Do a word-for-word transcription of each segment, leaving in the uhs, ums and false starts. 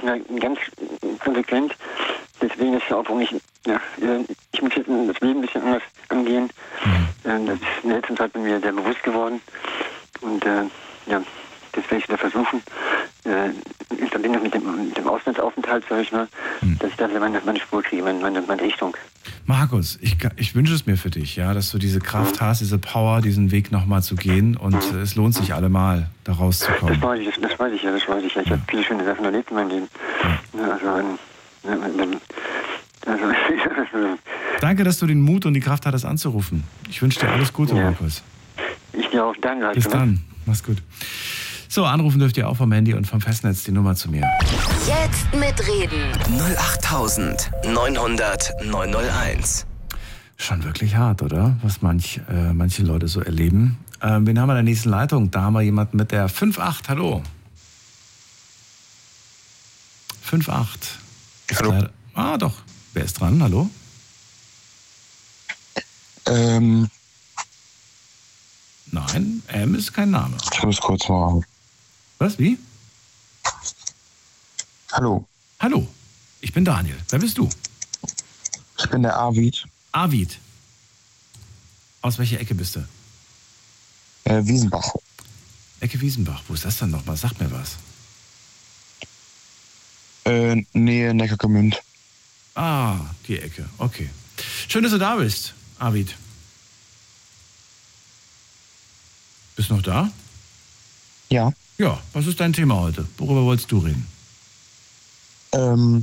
ja, ganz konsequent. Deswegen ist es auch, warum ich, ja, ich muss jetzt das Leben ein bisschen anders angehen. Mhm. Das ist in der letzten Zeit bei mir sehr bewusst geworden. Und äh, ja, das werde ich wieder versuchen. Äh, in Verbindung mit dem, mit dem Auslandsaufenthalt, sage ich mal, mhm. dass ich da wieder meine, meine Spur kriege, meine, meine, meine Richtung. Markus, ich, ich wünsche es mir für dich, ja, dass du diese Kraft mhm. hast, diese Power, diesen Weg nochmal zu gehen und mhm. es lohnt sich allemal, da rauszukommen. Das weiß ich, das, das weiß ich ja, das weiß ich ja. Ich ja. habe viele schöne Sachen erlebt in meinem Leben. Ja. Also, also, also, danke, dass du den Mut und die Kraft hattest anzurufen. Ich wünsche dir alles Gute, ja. Markus. Ich dir auch, danke. Bis dann, mach's gut. So, anrufen dürft ihr auch vom Handy und vom Festnetz die Nummer zu mir. Jetzt mitreden. null acht neunhundert neunhunderteins. Schon wirklich hart, oder? Was manch, äh, manche Leute so erleben. Ähm, wen haben wir in der nächsten Leitung? Da haben wir jemanden mit der fünf acht. Hallo. fünf acht. Hallo. Leider... Ah, doch. Wer ist dran? Hallo? Ähm. Nein, M ist kein Name. Ich muss kurz mal... Was, wie? Hallo. Hallo, ich bin Daniel. Wer bist du? Ich bin der Arvid. Arvid. Aus welcher Ecke bist du? Äh, Wiesenbach. Ecke Wiesenbach. Wo ist das denn nochmal? Sag mir was. Äh, Nähe Neckargemünd. Ah, die Ecke. Okay. Schön, dass du da bist, Arvid. Bist du noch da? Ja. Ja, was ist dein Thema heute? Worüber wolltest du reden? Ähm,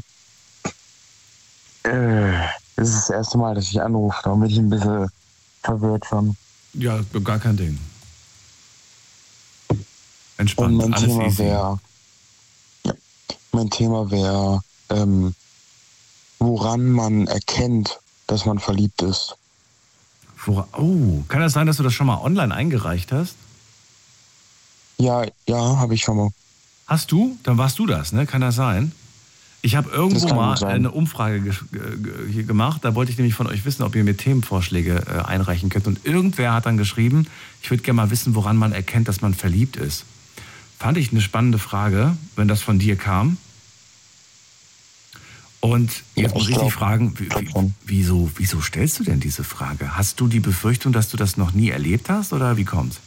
äh, das ist das erste Mal, dass ich anrufe. Darum bin ich ein bisschen verwirrt schon. Ja, gar kein Ding. Entspannt, Und mein alles Thema easy. Wär, ja, mein Thema wäre, ähm, woran man erkennt, dass man verliebt ist. Wora, oh, kann das sein, dass du das schon mal online eingereicht hast? Ja, ja, habe ich schon mal. Hast du? Dann warst du das, ne? Kann das sein? Ich habe irgendwo mal eine Umfrage ge- ge- hier gemacht. Da wollte ich nämlich von euch wissen, ob ihr mir Themenvorschläge äh, einreichen könnt. Und irgendwer hat dann geschrieben, ich würde gerne mal wissen, woran man erkennt, dass man verliebt ist. Fand ich eine spannende Frage, wenn das von dir kam. Und jetzt muss ich dich fragen, wie, wie, wieso, wieso stellst du denn diese Frage? Hast du die Befürchtung, dass du das noch nie erlebt hast oder wie kommt's?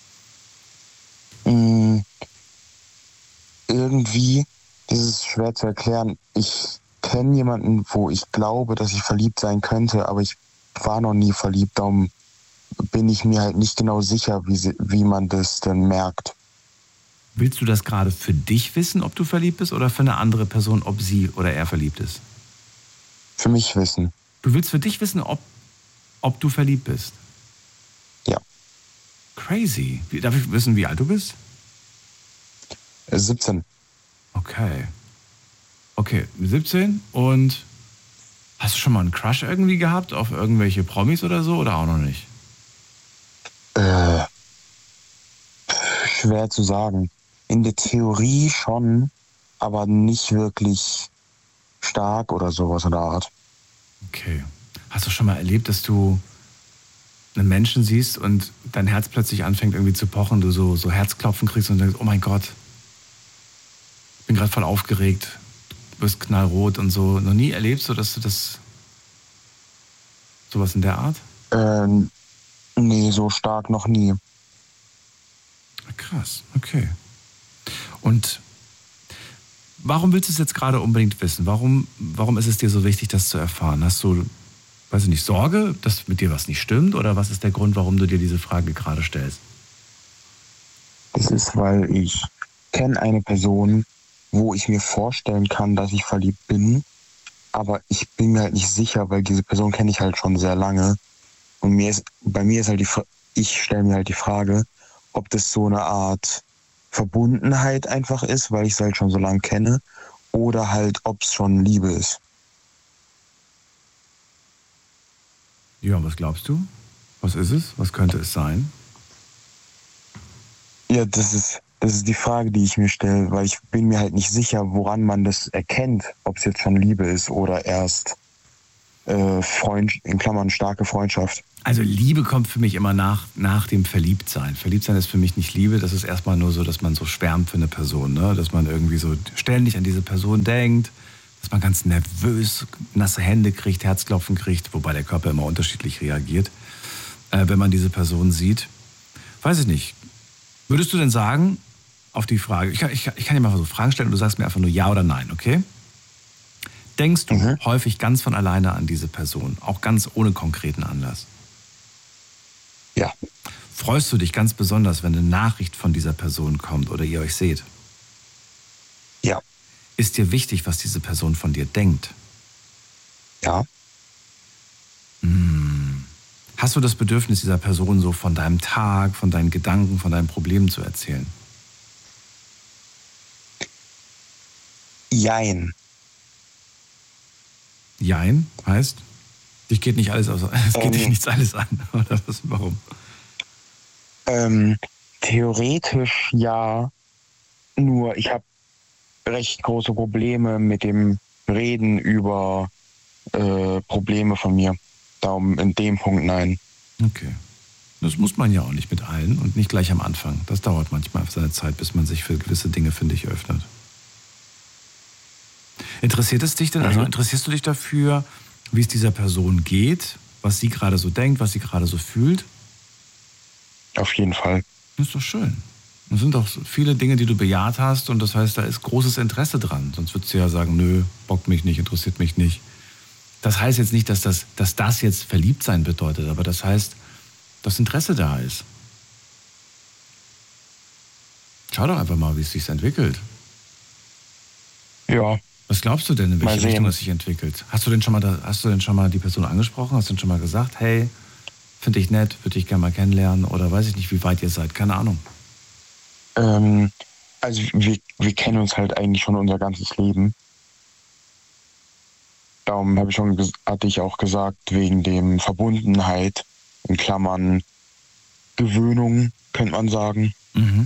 Mm, irgendwie, das ist schwer zu erklären. Ich kenne jemanden, wo ich glaube, dass ich verliebt sein könnte, aber ich war noch nie verliebt. Darum bin ich mir halt nicht genau sicher, wie, sie, wie man das denn merkt. Willst du das gerade für dich wissen, ob du verliebt bist, oder für eine andere Person, ob sie oder er verliebt ist? Für mich wissen. Du willst für dich wissen, ob, ob du verliebt bist? Ja. Crazy. Wie, darf ich wissen, wie alt du bist? siebzehn. Okay. Okay, siebzehn. Und hast du schon mal einen Crush irgendwie gehabt auf irgendwelche Promis oder so, oder auch noch nicht? Äh, schwer zu sagen. In der Theorie schon, aber nicht wirklich stark oder sowas in der Art. Okay. Hast du schon mal erlebt, dass du einen Menschen siehst und dein Herz plötzlich anfängt irgendwie zu pochen, du so, so Herzklopfen kriegst und denkst, oh mein Gott, ich bin gerade voll aufgeregt, du bist knallrot und so. Noch nie erlebst du, dass du das, sowas in der Art? Ähm, nee, so stark noch nie. Krass, okay. Und warum willst du es jetzt gerade unbedingt wissen? Warum, warum ist es dir so wichtig, das zu erfahren? Hast du, weiß ich nicht, Sorge, dass mit dir was nicht stimmt? Oder was ist der Grund, warum du dir diese Frage gerade stellst? Das ist, weil ich kenne eine Person, wo ich mir vorstellen kann, dass ich verliebt bin, aber ich bin mir halt nicht sicher, weil diese Person kenne ich halt schon sehr lange. Und mir ist, bei mir ist halt die, ich stelle mir halt die Frage, ob das so eine Art Verbundenheit einfach ist, weil ich es halt schon so lange kenne, oder halt, ob es schon Liebe ist. Ja, was glaubst du? Was ist es? Was könnte es sein? Ja, das ist, das ist die Frage, die ich mir stelle, weil ich bin mir halt nicht sicher, woran man das erkennt, ob es jetzt schon Liebe ist oder erst äh, Freund, in Klammern starke Freundschaft. Also Liebe kommt für mich immer nach, nach dem Verliebtsein. Verliebtsein ist für mich nicht Liebe, das ist erstmal nur so, dass man so schwärmt für eine Person, ne? Dass man irgendwie so ständig an diese Person denkt, dass man ganz nervös nasse Hände kriegt, Herzklopfen kriegt, wobei der Körper immer unterschiedlich reagiert, äh, wenn man diese Person sieht. Weiß ich nicht. Würdest du denn sagen, auf die Frage, ich kann, ich, ich kann dir mal so Fragen stellen und du sagst mir einfach nur ja oder nein, okay? Denkst du mhm. häufig ganz von alleine an diese Person, auch ganz ohne konkreten Anlass? Ja. Freust du dich ganz besonders, wenn eine Nachricht von dieser Person kommt oder ihr euch seht? Ja. Ist dir wichtig, was diese Person von dir denkt? Ja. Hm. Hast du das Bedürfnis, dieser Person so von deinem Tag, von deinen Gedanken, von deinen Problemen zu erzählen? Jein. Jein heißt, dich geht nicht alles aus, es geht ähm, dich nichts alles an, oder was, warum? Ähm, theoretisch ja, nur ich habe recht große Probleme mit dem Reden über äh, Probleme von mir. Darum in dem Punkt nein. Okay. Das muss man ja auch nicht mit allen und nicht gleich am Anfang. Das dauert manchmal seine Zeit, bis man sich für gewisse Dinge, finde ich, öffnet. Interessiert es dich denn, also interessierst du dich dafür, wie es dieser Person geht, was sie gerade so denkt, was sie gerade so fühlt? Auf jeden Fall. Das ist doch schön. Das sind doch viele Dinge, die du bejaht hast und das heißt, da ist großes Interesse dran. Sonst würdest du ja sagen, nö, bockt mich nicht, interessiert mich nicht. Das heißt jetzt nicht, dass das, dass das jetzt Verliebtsein bedeutet, aber das heißt, dass Interesse da ist. Schau doch einfach mal, wie es sich entwickelt. Ja. Was glaubst du denn, in welche Richtung es sich entwickelt? Hast du denn schon mal, da, hast du denn schon mal die Person angesprochen? Hast du denn schon mal gesagt, hey, finde ich nett, würde ich gerne mal kennenlernen? Oder weiß ich nicht, wie weit ihr seid? Keine Ahnung. Ähm, also wir, wir kennen uns halt eigentlich schon unser ganzes Leben. Darum habe ich schon, hatte ich auch gesagt, wegen dem Verbundenheit, in Klammern Gewöhnung, könnte man sagen. Mhm.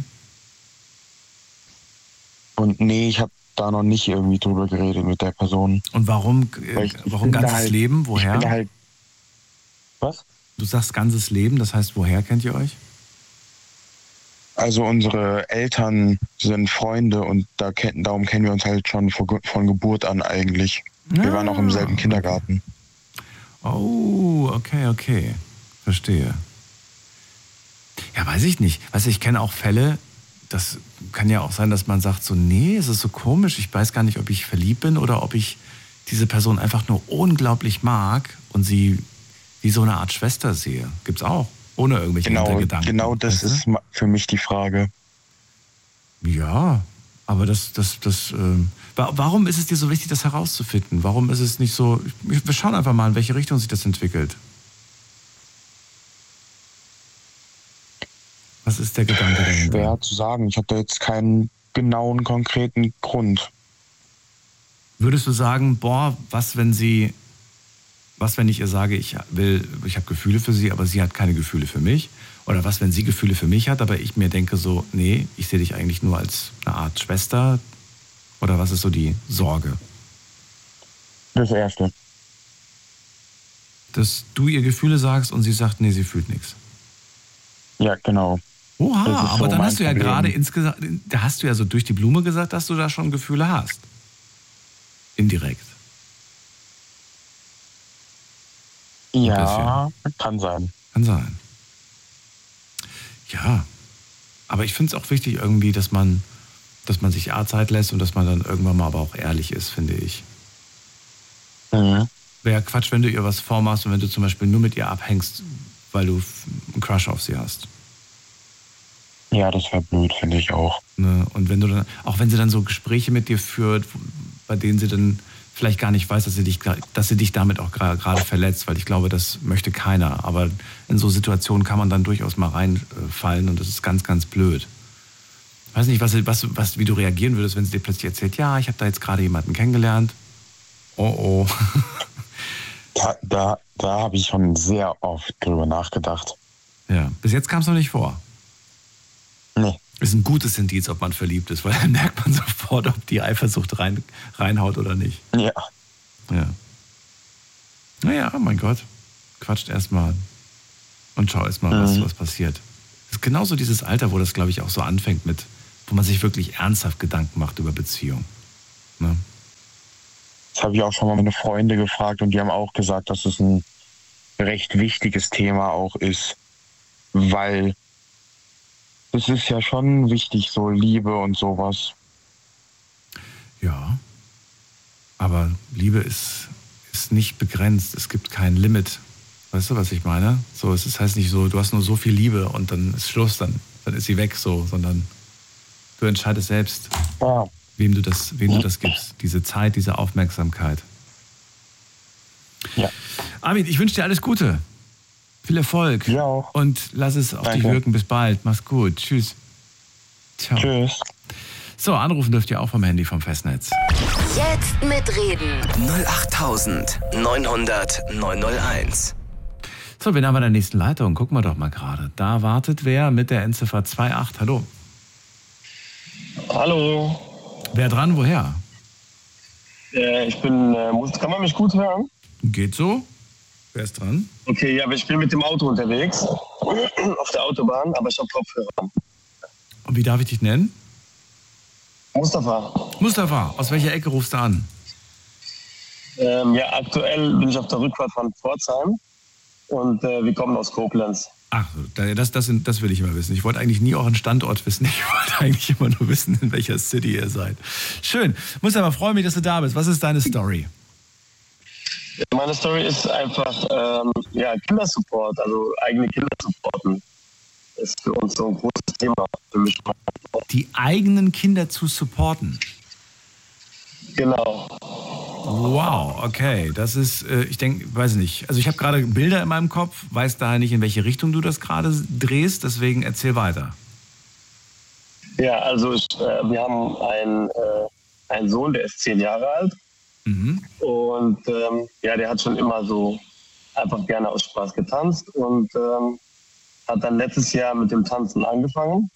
Und nee, ich habe da noch nicht irgendwie drüber geredet mit der Person. Und warum, äh, warum ganzes halt, Leben? Woher? Ich bin halt, was? Du sagst ganzes Leben, das heißt, woher kennt ihr euch? Also unsere Eltern sind Freunde und da kenn, darum kennen wir uns halt schon von, von Geburt an eigentlich. Ja. Wir waren auch im selben Kindergarten. Oh, okay, okay. Verstehe. Ja, weiß ich nicht. Weißt du, ich kenne auch Fälle, das kann ja auch sein, dass man sagt so, nee, es ist so komisch, ich weiß gar nicht, ob ich verliebt bin oder ob ich diese Person einfach nur unglaublich mag und sie wie so eine Art Schwester sehe. Gibt's auch, ohne irgendwelche genau, Hintergedanken. Genau das ist für mich die Frage. Ja, aber das, das, das, äh, warum ist es dir so wichtig, das herauszufinden? Warum ist es nicht so, wir schauen einfach mal, in welche Richtung sich das entwickelt. Was ist der Gedanke dahinter? Schwer zu sagen. Ich habe da jetzt keinen genauen, konkreten Grund. Würdest du sagen, boah, was wenn sie, was wenn ich ihr sage, ich will, ich habe Gefühle für sie, aber sie hat keine Gefühle für mich? Oder was, wenn sie Gefühle für mich hat, aber ich mir denke so, nee, ich sehe dich eigentlich nur als eine Art Schwester? Oder was ist so die Sorge? Das Erste. Dass du ihr Gefühle sagst und sie sagt, nee, sie fühlt nichts. Ja, genau. Oha, aber so dann hast du ja Problem. gerade insgesamt, da hast du ja so durch die Blume gesagt, dass du da schon Gefühle hast. Indirekt. Ja, kann sein. Kann sein. Ja, aber ich finde es auch wichtig irgendwie, dass man, dass man sich A Zeit lässt und dass man dann irgendwann mal aber auch ehrlich ist, finde ich. Mhm. Wäre Quatsch, wenn du ihr was vormachst und wenn du zum Beispiel nur mit ihr abhängst, weil du einen Crush auf sie hast. Ja, das wäre blöd, finde ich auch. Ne? Und wenn du dann, auch wenn sie dann so Gespräche mit dir führt, bei denen sie dann vielleicht gar nicht weiß, dass sie dich, dass sie dich damit auch gerade verletzt, weil ich glaube, das möchte keiner. Aber in so Situationen kann man dann durchaus mal reinfallen und das ist ganz, ganz blöd. Ich weiß nicht, was, was, was, wie du reagieren würdest, wenn sie dir plötzlich erzählt, ja, ich habe da jetzt gerade jemanden kennengelernt. Oh, oh. Da, da, da habe ich schon sehr oft drüber nachgedacht. Ja, bis jetzt kam es noch nicht vor. Nee. Ist ein gutes Indiz, ob man verliebt ist, weil dann merkt man sofort, ob die Eifersucht rein, reinhaut oder nicht. Ja. Ja. Naja, mein Gott. Quatscht erstmal und schau erstmal, mhm. was, was passiert. Das ist genauso dieses Alter, wo das, glaube ich, auch so anfängt mit, wo man sich wirklich ernsthaft Gedanken macht über Beziehung. Ne? Das habe ich auch schon mal meine Freunde gefragt und die haben auch gesagt, dass es ein recht wichtiges Thema auch ist, weil es ist ja schon wichtig, so Liebe und sowas. Ja, aber Liebe ist, ist nicht begrenzt, es gibt kein Limit. Weißt du, was ich meine? So, es ist, heißt nicht so, du hast nur so viel Liebe und dann ist Schluss, dann, dann ist sie weg, so, sondern du entscheidest selbst, ja. wem du das, wem du das gibst. Diese Zeit, diese Aufmerksamkeit. Ja. Armin, ich wünsche dir alles Gute. Viel Erfolg. Ja auch. Und lass es auf Danke. dich wirken. Bis bald. Mach's gut. Tschüss. Ciao. Tschüss. So, anrufen dürft ihr auch vom Handy vom Festnetz. Jetzt mitreden. null acht neun hundert neun null eins. So, wen haben wir in der nächsten Leitung? Gucken wir doch mal gerade. Da wartet wer mit der Endziffer zwei acht. Hallo. Hallo. Wer dran? Woher? Äh, ich bin, äh, muss, kann man mich gut hören? Geht so. Wer ist dran? Okay, ja, aber ich bin mit dem Auto unterwegs. Auf der Autobahn, aber ich habe Kopfhörer. Und wie darf ich dich nennen? Mustafa. Mustafa, aus welcher Ecke rufst du an? Ähm, ja, aktuell bin ich auf der Rückfahrt von Pforzheim und äh, wir kommen aus Koblenz. Ach, das, das, das will ich immer wissen. Ich wollte eigentlich nie euren Standort wissen. Ich wollte eigentlich immer nur wissen, in welcher City ihr seid. Schön. Mustafa, freue mich, dass du da bist. Was ist deine Story? Meine Story ist einfach ähm, ja, Kindersupport, also eigene Kinder supporten. Ist für uns so ein großes Thema. Für mich. Die eigenen Kinder zu supporten? Genau. Wow, okay. Das ist, äh, ich denke, weiß nicht. Also ich habe gerade Bilder in meinem Kopf, weiß daher nicht, in welche Richtung du das gerade drehst, deswegen erzähl weiter. Ja, also ich, äh, wir haben einen, äh, einen Sohn, der ist zehn Jahre alt. Mhm. Und ähm, ja, der hat schon immer so einfach gerne aus Spaß getanzt und ähm, hat dann letztes Jahr mit dem Tanzen angefangen.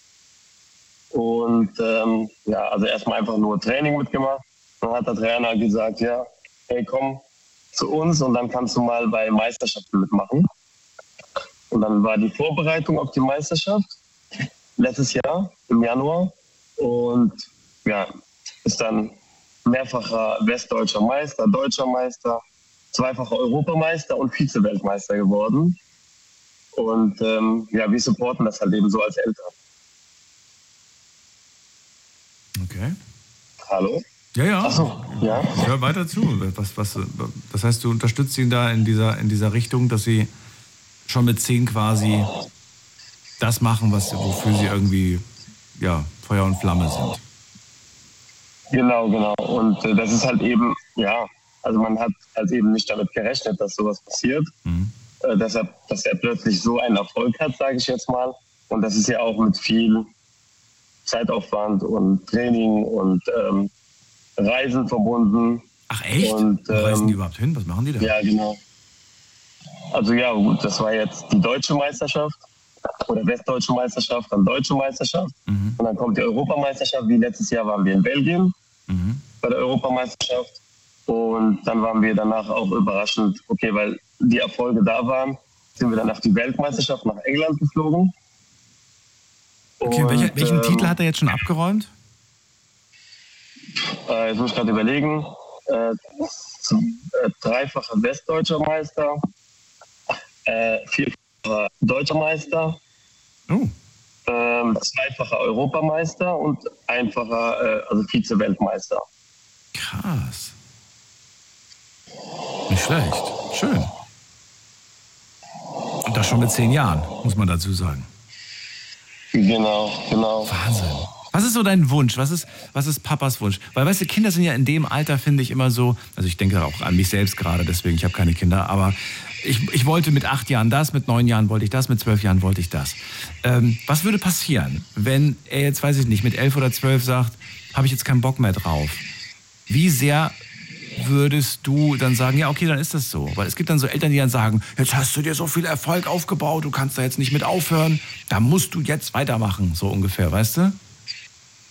Und ähm, ja, also erstmal einfach nur Training mitgemacht. Dann hat der Trainer gesagt, ja, hey, komm zu uns und dann kannst du mal bei Meisterschaften mitmachen. Und dann war die Vorbereitung auf die Meisterschaft letztes Jahr im Januar und ja, ist dann mehrfacher westdeutscher Meister, deutscher Meister, zweifacher Europameister und Vize-Weltmeister geworden. Und ähm, ja, wir supporten das halt eben so als Eltern. Okay. Hallo? Ja, ja. Ach so, ja. Ich höre weiter zu. Was, was, das heißt, du unterstützt ihn da in dieser, in dieser Richtung, dass sie schon mit zehn quasi das machen, was, wofür sie irgendwie ja, Feuer und Flamme sind. Genau, genau. Und äh, das ist halt eben, ja, also man hat halt eben nicht damit gerechnet, dass sowas passiert. Mhm. Äh, deshalb, dass er plötzlich so einen Erfolg hat, sage ich jetzt mal. Und das ist ja auch mit viel Zeitaufwand und Training und ähm, Reisen verbunden. Ach echt? Und, Wo reisen die ähm, überhaupt hin? Was machen die da? Ja, genau. Also ja, gut, das war jetzt die deutsche Meisterschaft oder westdeutsche Meisterschaft, dann deutsche Meisterschaft. Mhm. Und dann kommt die Europameisterschaft. Wie letztes Jahr waren wir in Belgien Mhm. bei der Europameisterschaft. Und dann waren wir danach auch überraschend, okay, weil die Erfolge da waren, sind wir dann auf die Weltmeisterschaft nach England geflogen. Okay, und, welche, welchen ähm, Titel hat er jetzt schon abgeräumt? Äh, jetzt muss ich gerade überlegen. Äh, zum, äh, dreifacher westdeutscher Meister, äh, vierfacher deutscher Meister, Oh. ähm, zweifacher Europameister und einfacher, äh, also Vize-Weltmeister. Krass. Nicht schlecht. Schön. Und das schon mit zehn Jahren, muss man dazu sagen. Genau, genau. Wahnsinn. Was ist so dein Wunsch? Was ist, was ist Papas Wunsch? Weil, weißt du, Kinder sind ja in dem Alter, finde ich, immer so, also ich denke auch an mich selbst gerade, deswegen, ich habe keine Kinder, aber ich, ich wollte mit acht Jahren das, mit neun Jahren wollte ich das, mit zwölf Jahren wollte ich das. Ähm, was würde passieren, wenn er jetzt, weiß ich nicht, mit elf oder zwölf sagt, habe ich jetzt keinen Bock mehr drauf? Wie sehr würdest du dann sagen, ja, okay, dann ist das so. Weil es gibt dann so Eltern, die dann sagen, jetzt hast du dir so viel Erfolg aufgebaut, du kannst da jetzt nicht mit aufhören, da musst du jetzt weitermachen, so ungefähr, weißt du?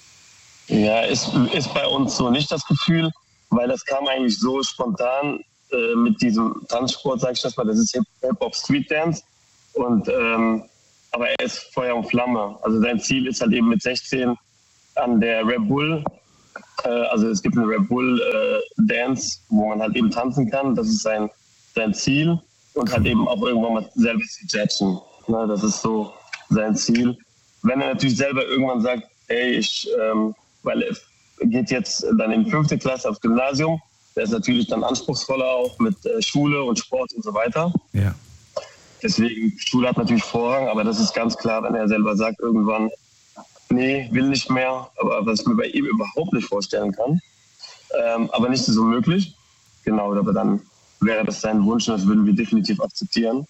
Ja, ist, ist bei uns so nicht das Gefühl, weil das kam eigentlich so spontan. äh, mit diesem Tanzsport, sag ich das mal, das ist Hip-Hop Street Dance. Und, ähm, aber er ist Feuer und Flamme. Also sein Ziel ist halt eben mit sechzehn an der Red Bull, äh, also es gibt eine Red Bull äh, Dance, wo man halt eben tanzen kann. Das ist sein, sein Ziel. Und halt eben auch irgendwann mal selber zu judgen. Ne, das ist so sein Ziel. Wenn er natürlich selber irgendwann sagt, ey, ich, ähm, weil er geht jetzt dann in die fünfte Klasse aufs Gymnasium, der ist natürlich dann anspruchsvoller auch mit äh, Schule und Sport und so weiter. Ja. Deswegen, Schule hat natürlich Vorrang, aber das ist ganz klar, wenn er selber sagt irgendwann, nee, will nicht mehr, aber was ich mir bei ihm überhaupt nicht vorstellen kann. Ähm, aber nicht so möglich. Genau, aber dann wäre das sein Wunsch und das würden wir definitiv akzeptieren.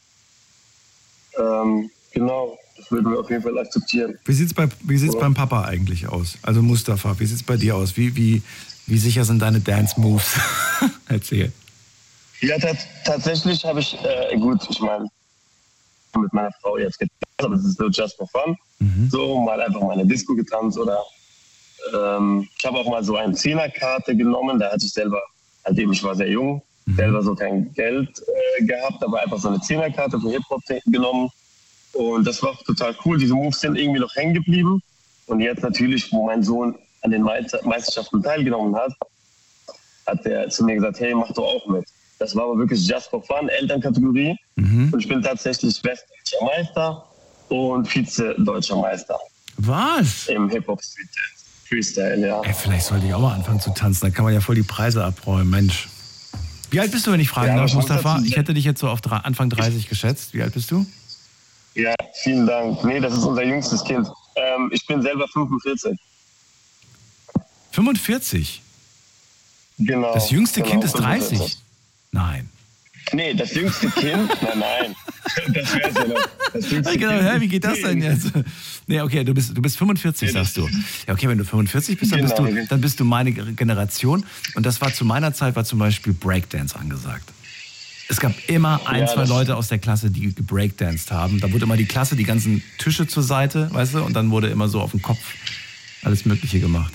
Ähm, genau, das würden wir auf jeden Fall akzeptieren. Wie sieht es bei, wie sieht's beim Papa eigentlich aus? Also Mustafa, wie sieht es bei dir aus? Wie, wie, wie sicher sind deine Dance-Moves? Erzähl. Ja, tatsächlich habe ich, äh, gut, ich meine, mit meiner Frau jetzt getanzt, aber es ist so just for fun. Mhm. So, mal einfach mal eine Disco getanzt oder ähm, ich habe auch mal so eine Zehnerkarte genommen, da hatte ich selber, halt eben, ich war sehr jung, mhm. selber so kein Geld äh, gehabt, aber einfach so eine Zehnerkarte für Hip-Hop genommen und das war total cool. Diese Moves sind irgendwie noch hängen geblieben und jetzt natürlich, wo mein Sohn an den Meisterschaften teilgenommen hat, hat der zu mir gesagt, hey, mach doch auch mit. Das war aber wirklich just for fun, Elternkategorie. Mhm. Und ich bin tatsächlich westdeutscher Meister und Vize-deutscher Meister. Was? Im Hip-Hop Freestyle, ja. Ey, vielleicht sollte ich auch mal anfangen zu tanzen, dann kann man ja voll die Preise abräumen, Mensch. Wie alt bist du, wenn ich fragen ja, darf, Mustafa? Ich hätte dich jetzt so auf Anfang dreißig geschätzt. Wie alt bist du? Ja, vielen Dank. Nee, das ist unser jüngstes Kind. Ähm, ich bin selber fünfundvierzig. fünfundvierzig? Genau. Das jüngste genau, Kind ist dreißig? fünfundvierzig. Nein. Nee, das jüngste Kind? Nein, nein. Das wär's ja noch. Das jüngste genau, kind. Hä, wie geht das denn jetzt? Nee, okay, du bist, du bist fünfundvierzig, nee, sagst du. Ja, okay, wenn du fünfundvierzig bist, dann, genau. bist du, dann bist du meine Generation. Und das war zu meiner Zeit, war zum Beispiel Breakdance angesagt. Es gab immer ein, ja, zwei Leute aus der Klasse, die gebreakdanced haben. Da wurde immer die Klasse, die ganzen Tische zur Seite, weißt du, und dann wurde immer so auf dem Kopf alles Mögliche gemacht.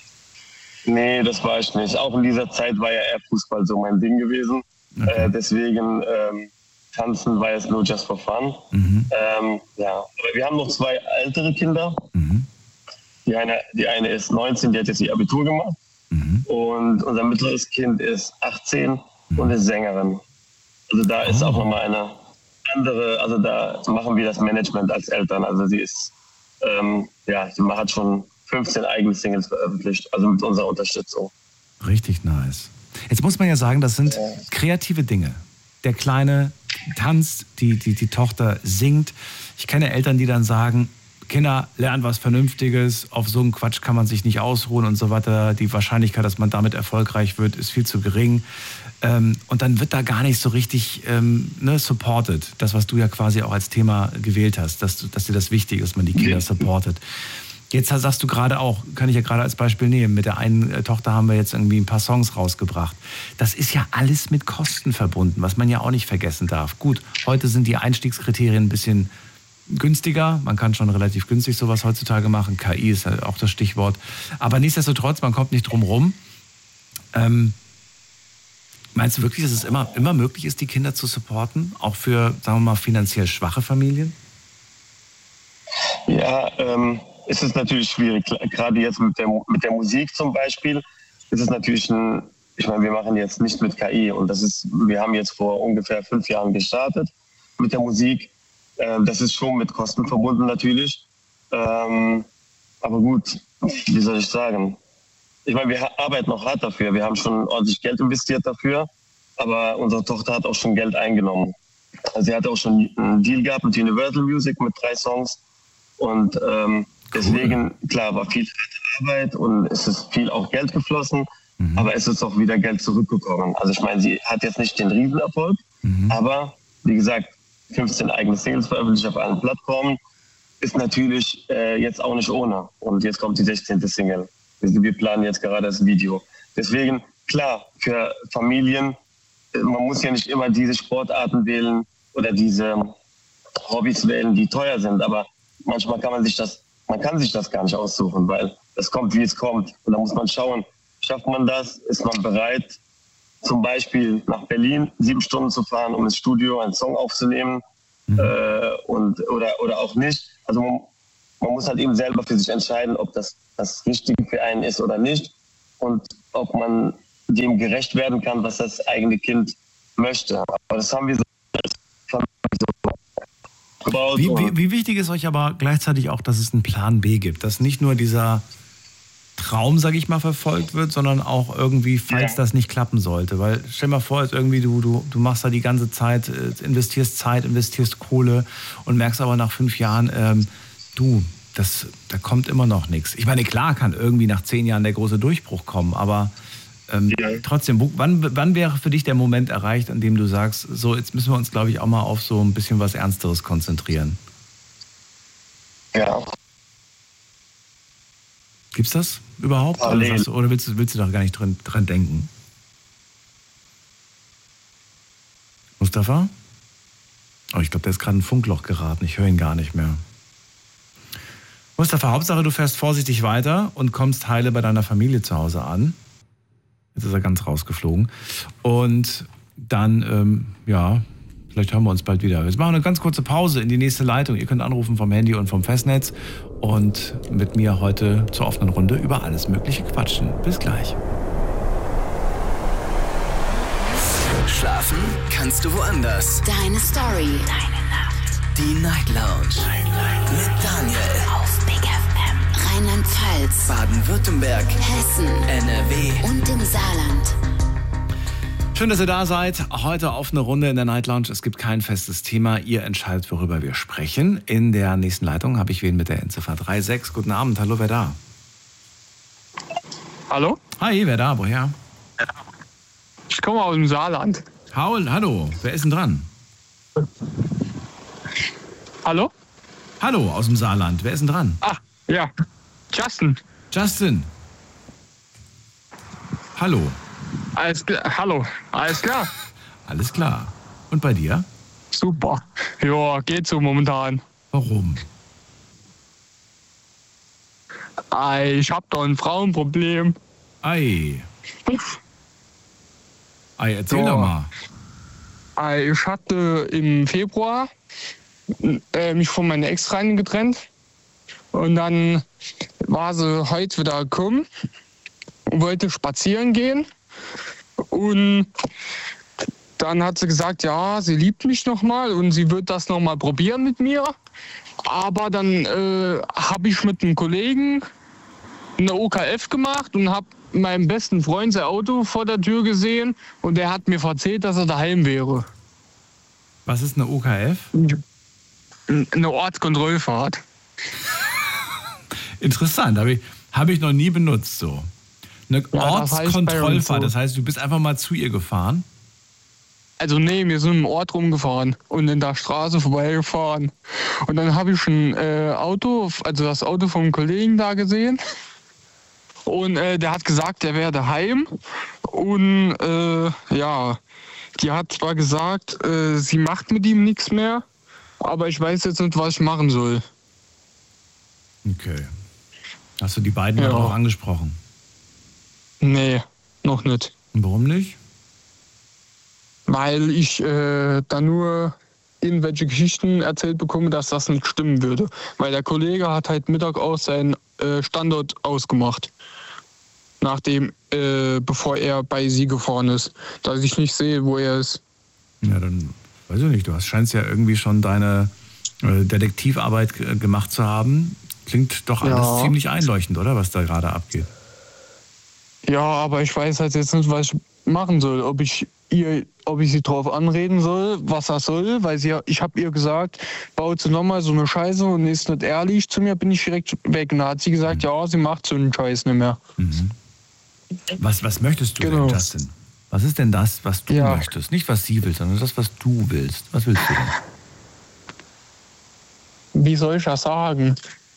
Nee, das war ich nicht. Auch in dieser Zeit war ja eher Fußball so mein Ding gewesen. Okay. Äh, deswegen ähm, tanzen war jetzt nur just for fun. Mhm. Ähm, ja, aber wir haben noch zwei ältere Kinder. Mhm. Die eine, die eine ist neunzehn, die hat jetzt ihr Abitur gemacht. Mhm. Und unser mittleres Kind ist achtzehn mhm. und ist Sängerin. Also da ist oh. auch nochmal eine andere, also da machen wir das Management als Eltern. Also sie ist, ähm, ja, sie hat schon fünfzehn eigene Singles veröffentlicht, also mit unserer Unterstützung. Richtig nice. Jetzt muss man ja sagen, das sind kreative Dinge. Der Kleine tanzt, die, die, die Tochter singt. Ich kenne Eltern, die dann sagen, Kinder, lernen was Vernünftiges, auf so einen Quatsch kann man sich nicht ausruhen und so weiter. Die Wahrscheinlichkeit, dass man damit erfolgreich wird, ist viel zu gering. Ähm, und dann wird da gar nicht so richtig ähm, ne, supported. Das, was du ja quasi auch als Thema gewählt hast, dass, dass dir das wichtig ist, dass man die Kinder supportet. Jetzt sagst du gerade auch, kann ich ja gerade als Beispiel nehmen, mit der einen äh, Tochter haben wir jetzt irgendwie ein paar Songs rausgebracht. Das ist ja alles mit Kosten verbunden, was man ja auch nicht vergessen darf. Gut, heute sind die Einstiegskriterien ein bisschen günstiger. Man kann schon relativ günstig sowas heutzutage machen. K I ist halt auch das Stichwort. Aber nichtsdestotrotz, man kommt nicht drum rum. Ähm, meinst du wirklich, dass es immer, immer möglich ist, die Kinder zu supporten? Auch für, sagen wir mal, finanziell schwache Familien? Ja, ähm... ist es natürlich schwierig. Gerade jetzt mit der, mit der Musik zum Beispiel ist es natürlich ein, ich meine, wir machen jetzt nicht mit K I und das ist, wir haben jetzt vor ungefähr fünf Jahren gestartet mit der Musik. Ähm, das ist schon mit Kosten verbunden natürlich. Ähm, aber gut, wie soll ich sagen? Ich meine, wir arbeiten noch hart dafür. Wir haben schon ordentlich Geld investiert dafür, aber unsere Tochter hat auch schon Geld eingenommen. Also sie hat auch schon einen Deal gehabt mit Universal Music mit drei Songs und ähm, deswegen, klar, war viel Arbeit und es ist viel auch Geld geflossen, mhm. aber es ist auch wieder Geld zurückgekommen. Also ich meine, sie hat jetzt nicht den Riesenerfolg, mhm. aber wie gesagt, fünfzehn eigene Singles veröffentlicht auf allen Plattformen, ist natürlich äh, jetzt auch nicht ohne. Und jetzt kommt die sechzehnte Single. Wir planen jetzt gerade das Video. Deswegen, klar, für Familien, man muss ja nicht immer diese Sportarten wählen oder diese Hobbys wählen, die teuer sind, aber manchmal kann man sich das Man kann sich das gar nicht aussuchen, weil es kommt, wie es kommt. Und da muss man schauen, schafft man das? Ist man bereit, zum Beispiel nach Berlin sieben Stunden zu fahren, um ins Studio einen Song aufzunehmen mhm. äh, und, oder, oder auch nicht. Also man, man muss halt eben selber für sich entscheiden, ob das das Richtige für einen ist oder nicht und ob man dem gerecht werden kann, was das eigene Kind möchte. Aber das haben wir so, so gebaut. Wie, wie, wie wichtig ist euch aber gleichzeitig auch, dass es einen Plan B gibt, dass nicht nur dieser Traum, sag ich mal, verfolgt wird, sondern auch irgendwie, falls ja. das nicht klappen sollte. Weil stell dir mal vor, jetzt irgendwie du, du, du machst da die ganze Zeit, investierst Zeit, investierst Kohle und merkst aber nach fünf Jahren, ähm, du, das, da kommt immer noch nichts. Ich meine, klar kann irgendwie nach zehn Jahren der große Durchbruch kommen, aber ähm, ja. trotzdem, wo, wann, wann wäre für dich der Moment erreicht, an dem du sagst, so, jetzt müssen wir uns, glaube ich, auch mal auf so ein bisschen was Ernsteres konzentrieren? Ja. Gibt's das überhaupt? Oder, sagst du, oder willst, du, willst du da gar nicht dran, dran denken? Mustafa? Oh, ich glaube, der ist gerade in ein Funkloch geraten. Ich höre ihn gar nicht mehr. Mustafa, Hauptsache, du fährst vorsichtig weiter und kommst heile bei deiner Familie zu Hause an. Jetzt ist er ganz rausgeflogen. Und dann, ähm, ja, vielleicht hören wir uns bald wieder. Wir machen eine ganz kurze Pause in die nächste Leitung. Ihr könnt anrufen vom Handy und vom Festnetz und mit mir heute zur offenen Runde über alles Mögliche quatschen. Bis gleich. Schlafen kannst du woanders. Deine Story. Deine Nacht. Die Night Lounge. Night, Night. Mit Daniel. Auf Big F M. Rheinland-Pfalz. Baden-Württemberg. Hessen. N R W. Und im Saarland. Schön, dass ihr da seid. Heute auf eine Runde in der Night Lounge. Es gibt kein festes Thema. Ihr entscheidet, worüber wir sprechen. In der nächsten Leitung habe ich wen mit der Endziffer drei sechs. Guten Abend. Hallo, wer da? Hallo? Hi, wer da? Woher? Ich komme aus dem Saarland. Paul, hallo. Wer ist denn dran? Hallo? Hallo, aus dem Saarland. Wer ist denn dran? Ah, ja. Justin. Justin. Hallo. Alles klar. Hallo. Alles klar. Alles klar. Und bei dir? Super. Ja, geht so momentan. Warum? Ei, ich hab da ein Frauenproblem. Ei. Ei, erzähl ja. doch mal. Ei, ich hatte im Februar äh, mich von meiner Ex-Freundin getrennt. Und dann war sie heute wieder gekommen und wollte spazieren gehen. Und dann hat sie gesagt, ja, sie liebt mich nochmal und sie wird das nochmal probieren mit mir. Aber dann äh, habe ich mit einem Kollegen eine O K F gemacht und habe meinem besten Freund sein Auto vor der Tür gesehen und der hat mir erzählt, dass er daheim wäre. Was ist eine O K F? Eine Ortskontrollfahrt. Interessant, habe ich, hab ich noch nie benutzt so. Eine ja, Ortskontrollfahrt, das, so. das heißt, du bist einfach mal zu ihr gefahren? Also nee, wir sind im Ort rumgefahren und in der Straße vorbeigefahren. Und dann habe ich ein äh, Auto, also das Auto vom Kollegen da gesehen. Und äh, der hat gesagt, der wäre daheim. Und äh, ja, die hat zwar gesagt, äh, sie macht mit ihm nichts mehr, aber ich weiß jetzt nicht, was ich machen soll. Okay. Hast du die beiden ja. darauf angesprochen? Nee, noch nicht. Und warum nicht? Weil ich äh, da nur irgendwelche Geschichten erzählt bekomme, dass das nicht stimmen würde. Weil der Kollege hat halt Mittag aus seinen äh, Standort ausgemacht. Nachdem, äh, bevor er bei sie gefahren ist. Dass ich nicht sehe, wo er ist. Ja, dann weiß ich nicht. Du hast, scheinst ja irgendwie schon deine äh, Detektivarbeit g- gemacht zu haben. Klingt doch alles ja. ziemlich einleuchtend, oder? Was da gerade abgeht. Ja, aber ich weiß halt jetzt nicht, was ich machen soll. Ob ich ihr, ob ich sie drauf anreden soll, was das soll, weil sie, ich habe ihr gesagt, baut sie nochmal so eine Scheiße und ist nicht ehrlich zu mir, bin ich direkt weg. Und da hat sie gesagt, mhm. ja, sie macht so einen Scheiß nicht mehr. Mhm. Was, was möchtest du genau. denn, Justin? Was ist denn das, was du ja. möchtest? Nicht, was sie will, sondern das, was du willst. Was willst du denn? Wie soll ich das sagen?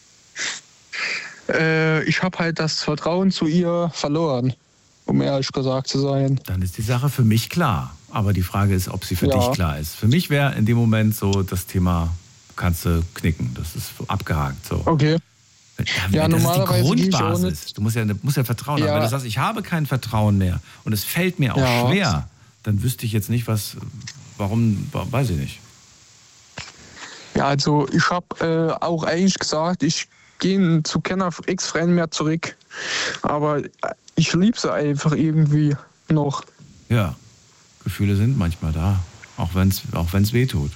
Äh, ich habe halt das Vertrauen zu ihr verloren, um ehrlich gesagt zu sein. Dann ist die Sache für mich klar. Aber die Frage ist, ob sie für ja. dich klar ist. Für mich wäre in dem Moment so das Thema, kannst du knicken. Das ist abgehakt. So. Okay. Ja, ja, das normalerweise ist die Grundbasis. Du musst ja, musst ja Vertrauen ja. haben. Wenn du sagst, ich habe kein Vertrauen mehr und es fällt mir auch ja. schwer, dann wüsste ich jetzt nicht, was, warum, weiß ich nicht. Ja, also ich habe äh, auch eigentlich gesagt, ich gehe zu keiner Ex-Freundin mehr zurück. Aber ich liebe sie einfach irgendwie noch. Ja, Gefühle sind manchmal da, auch wenn es auch wenn's weh tut.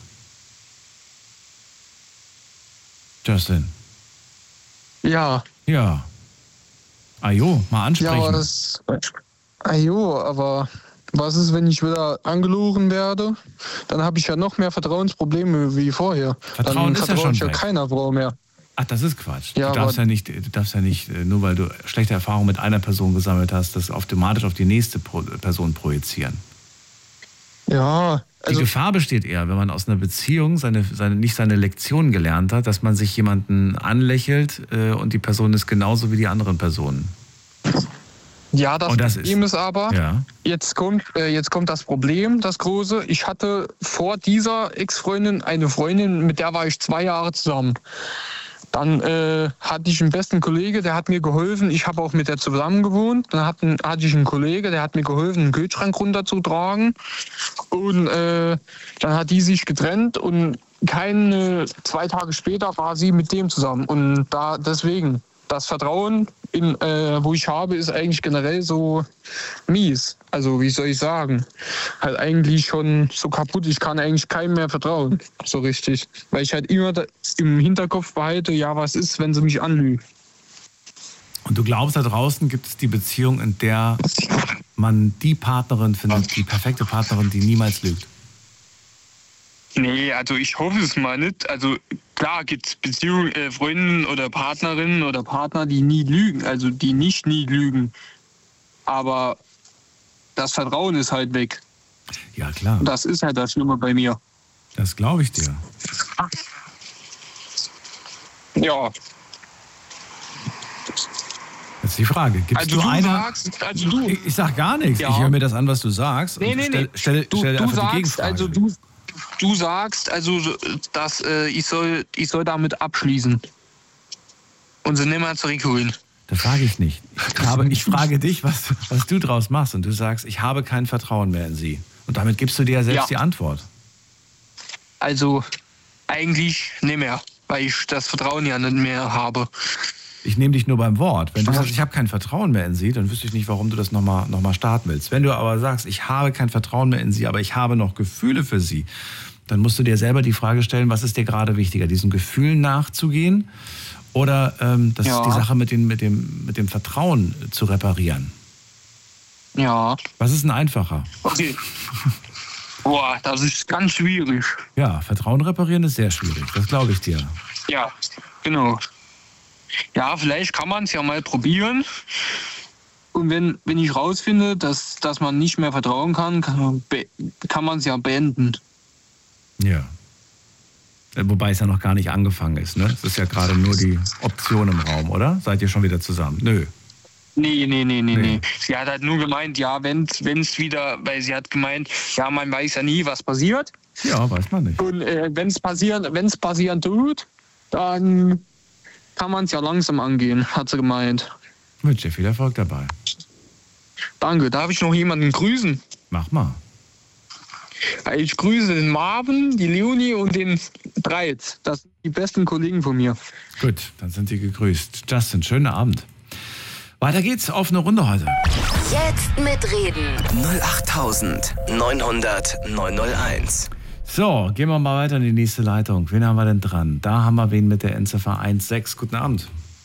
Justin. Ja. Ja. Ajo, mal ansprechen. Ja, aber das. Ajo, aber was ist, wenn ich wieder angelogen werde? Dann habe ich ja noch mehr Vertrauensprobleme wie vorher. Vertrauen Dann ist ja schon ich ja weg. keiner Frau mehr. Ach, das ist Quatsch. Ja, du, darfst ja nicht, du darfst ja nicht, nur weil du schlechte Erfahrungen mit einer Person gesammelt hast, das automatisch auf die nächste Person projizieren. Ja. Also die Gefahr besteht eher, wenn man aus einer Beziehung seine, seine, nicht seine Lektion gelernt hat, dass man sich jemanden anlächelt äh, und die Person ist genauso wie die anderen Personen. Ja, das, das Problem ist, ist aber, ja. jetzt, kommt, äh, jetzt kommt das Problem, das große. Ich hatte vor dieser Ex-Freundin eine Freundin, mit der war ich zwei Jahre zusammen. Dann äh, hatte ich einen besten Kollege, der hat mir geholfen. Ich habe auch mit der zusammen gewohnt. Dann hatten, hatte ich einen Kollege, der hat mir geholfen, einen Kühlschrank runterzutragen. Und äh, dann hat die sich getrennt und keine zwei Tage später war sie mit dem zusammen. Und da deswegen, das Vertrauen, in, äh, wo ich habe, ist eigentlich generell so mies. Also wie soll ich sagen? Halt eigentlich schon so kaputt. Ich kann eigentlich keinem mehr vertrauen, so richtig. Weil ich halt immer im Hinterkopf behalte, ja, was ist, wenn sie mich anlügt. Und du glaubst, da draußen gibt es die Beziehung, in der man die Partnerin findet, die perfekte Partnerin, die niemals lügt? Nee, also ich hoffe es mal nicht. Also klar gibt es Beziehungen, äh, Freundinnen oder Partnerinnen oder Partner, die nie lügen, also die nicht nie lügen. Aber das Vertrauen ist halt weg. Ja, klar. Das ist halt das Schlimme bei mir. Das glaube ich dir. Ja. Jetzt die Frage, gibst also du, du eine... Sagst, also du, ich, ich sag gar nichts. Ja. Ich höre mir das an, was du sagst. Nee, und nee, stell, nee. Stell, du, stell du einfach sagst, die Gegenfrage. also du, du sagst, also, dass äh, ich, soll, ich soll damit abschließen. Und sie nicht mehr zurückholen. Das sage ich nicht. Ich, habe, ich frage dich, was, was du draus machst. Und du sagst, ich habe kein Vertrauen mehr in sie. Und damit gibst du dir ja selbst ja. die Antwort. Also eigentlich nicht mehr, weil ich das Vertrauen ja nicht mehr habe. Ich nehme dich nur beim Wort. Wenn du sagst, ich habe kein Vertrauen mehr in sie, dann wüsste ich nicht, warum du das nochmal noch mal starten willst. Wenn du aber sagst, ich habe kein Vertrauen mehr in sie, aber ich habe noch Gefühle für sie, dann musst du dir selber die Frage stellen, was ist dir gerade wichtiger, diesen Gefühlen nachzugehen oder ähm, das ja. ist die Sache mit, den, mit, dem, mit dem Vertrauen zu reparieren? Ja. Was ist denn einfacher? Okay. Boah, das ist ganz schwierig. Ja, Vertrauen reparieren ist sehr schwierig, das glaube ich dir. Ja, genau. Ja, vielleicht kann man es ja mal probieren. Und wenn, wenn ich rausfinde, dass, dass man nicht mehr vertrauen kann, kann, kann man es ja beenden. Ja. Wobei es ja noch gar nicht angefangen ist, ne? Es ist ja gerade nur die Option im Raum, oder? Seid ihr schon wieder zusammen? Nö. Nee, nee, nee, nee, nee. Sie hat halt nur gemeint, ja, wenn es wieder, weil sie hat gemeint, ja, man weiß ja nie, was passiert. Ja, weiß man nicht. Und äh, wenn es passieren, wenn's passieren tut, dann kann man es ja langsam angehen, hat sie gemeint. Ich wünsche dir viel Erfolg dabei. Danke. Darf ich noch jemanden grüßen? Mach mal. Ich grüße den Marvin, die Leonie und den Dreiz. Das sind die besten Kollegen von mir. Gut, dann sind die gegrüßt. Justin, schönen Abend. Weiter geht's auf eine Runde heute. Jetzt mitreden. null acht neunhundert neunhunderteins. So, gehen wir mal weiter in die nächste Leitung. Wen haben wir denn dran? Da haben wir wen mit der Endziffer eins sechs. Guten Abend.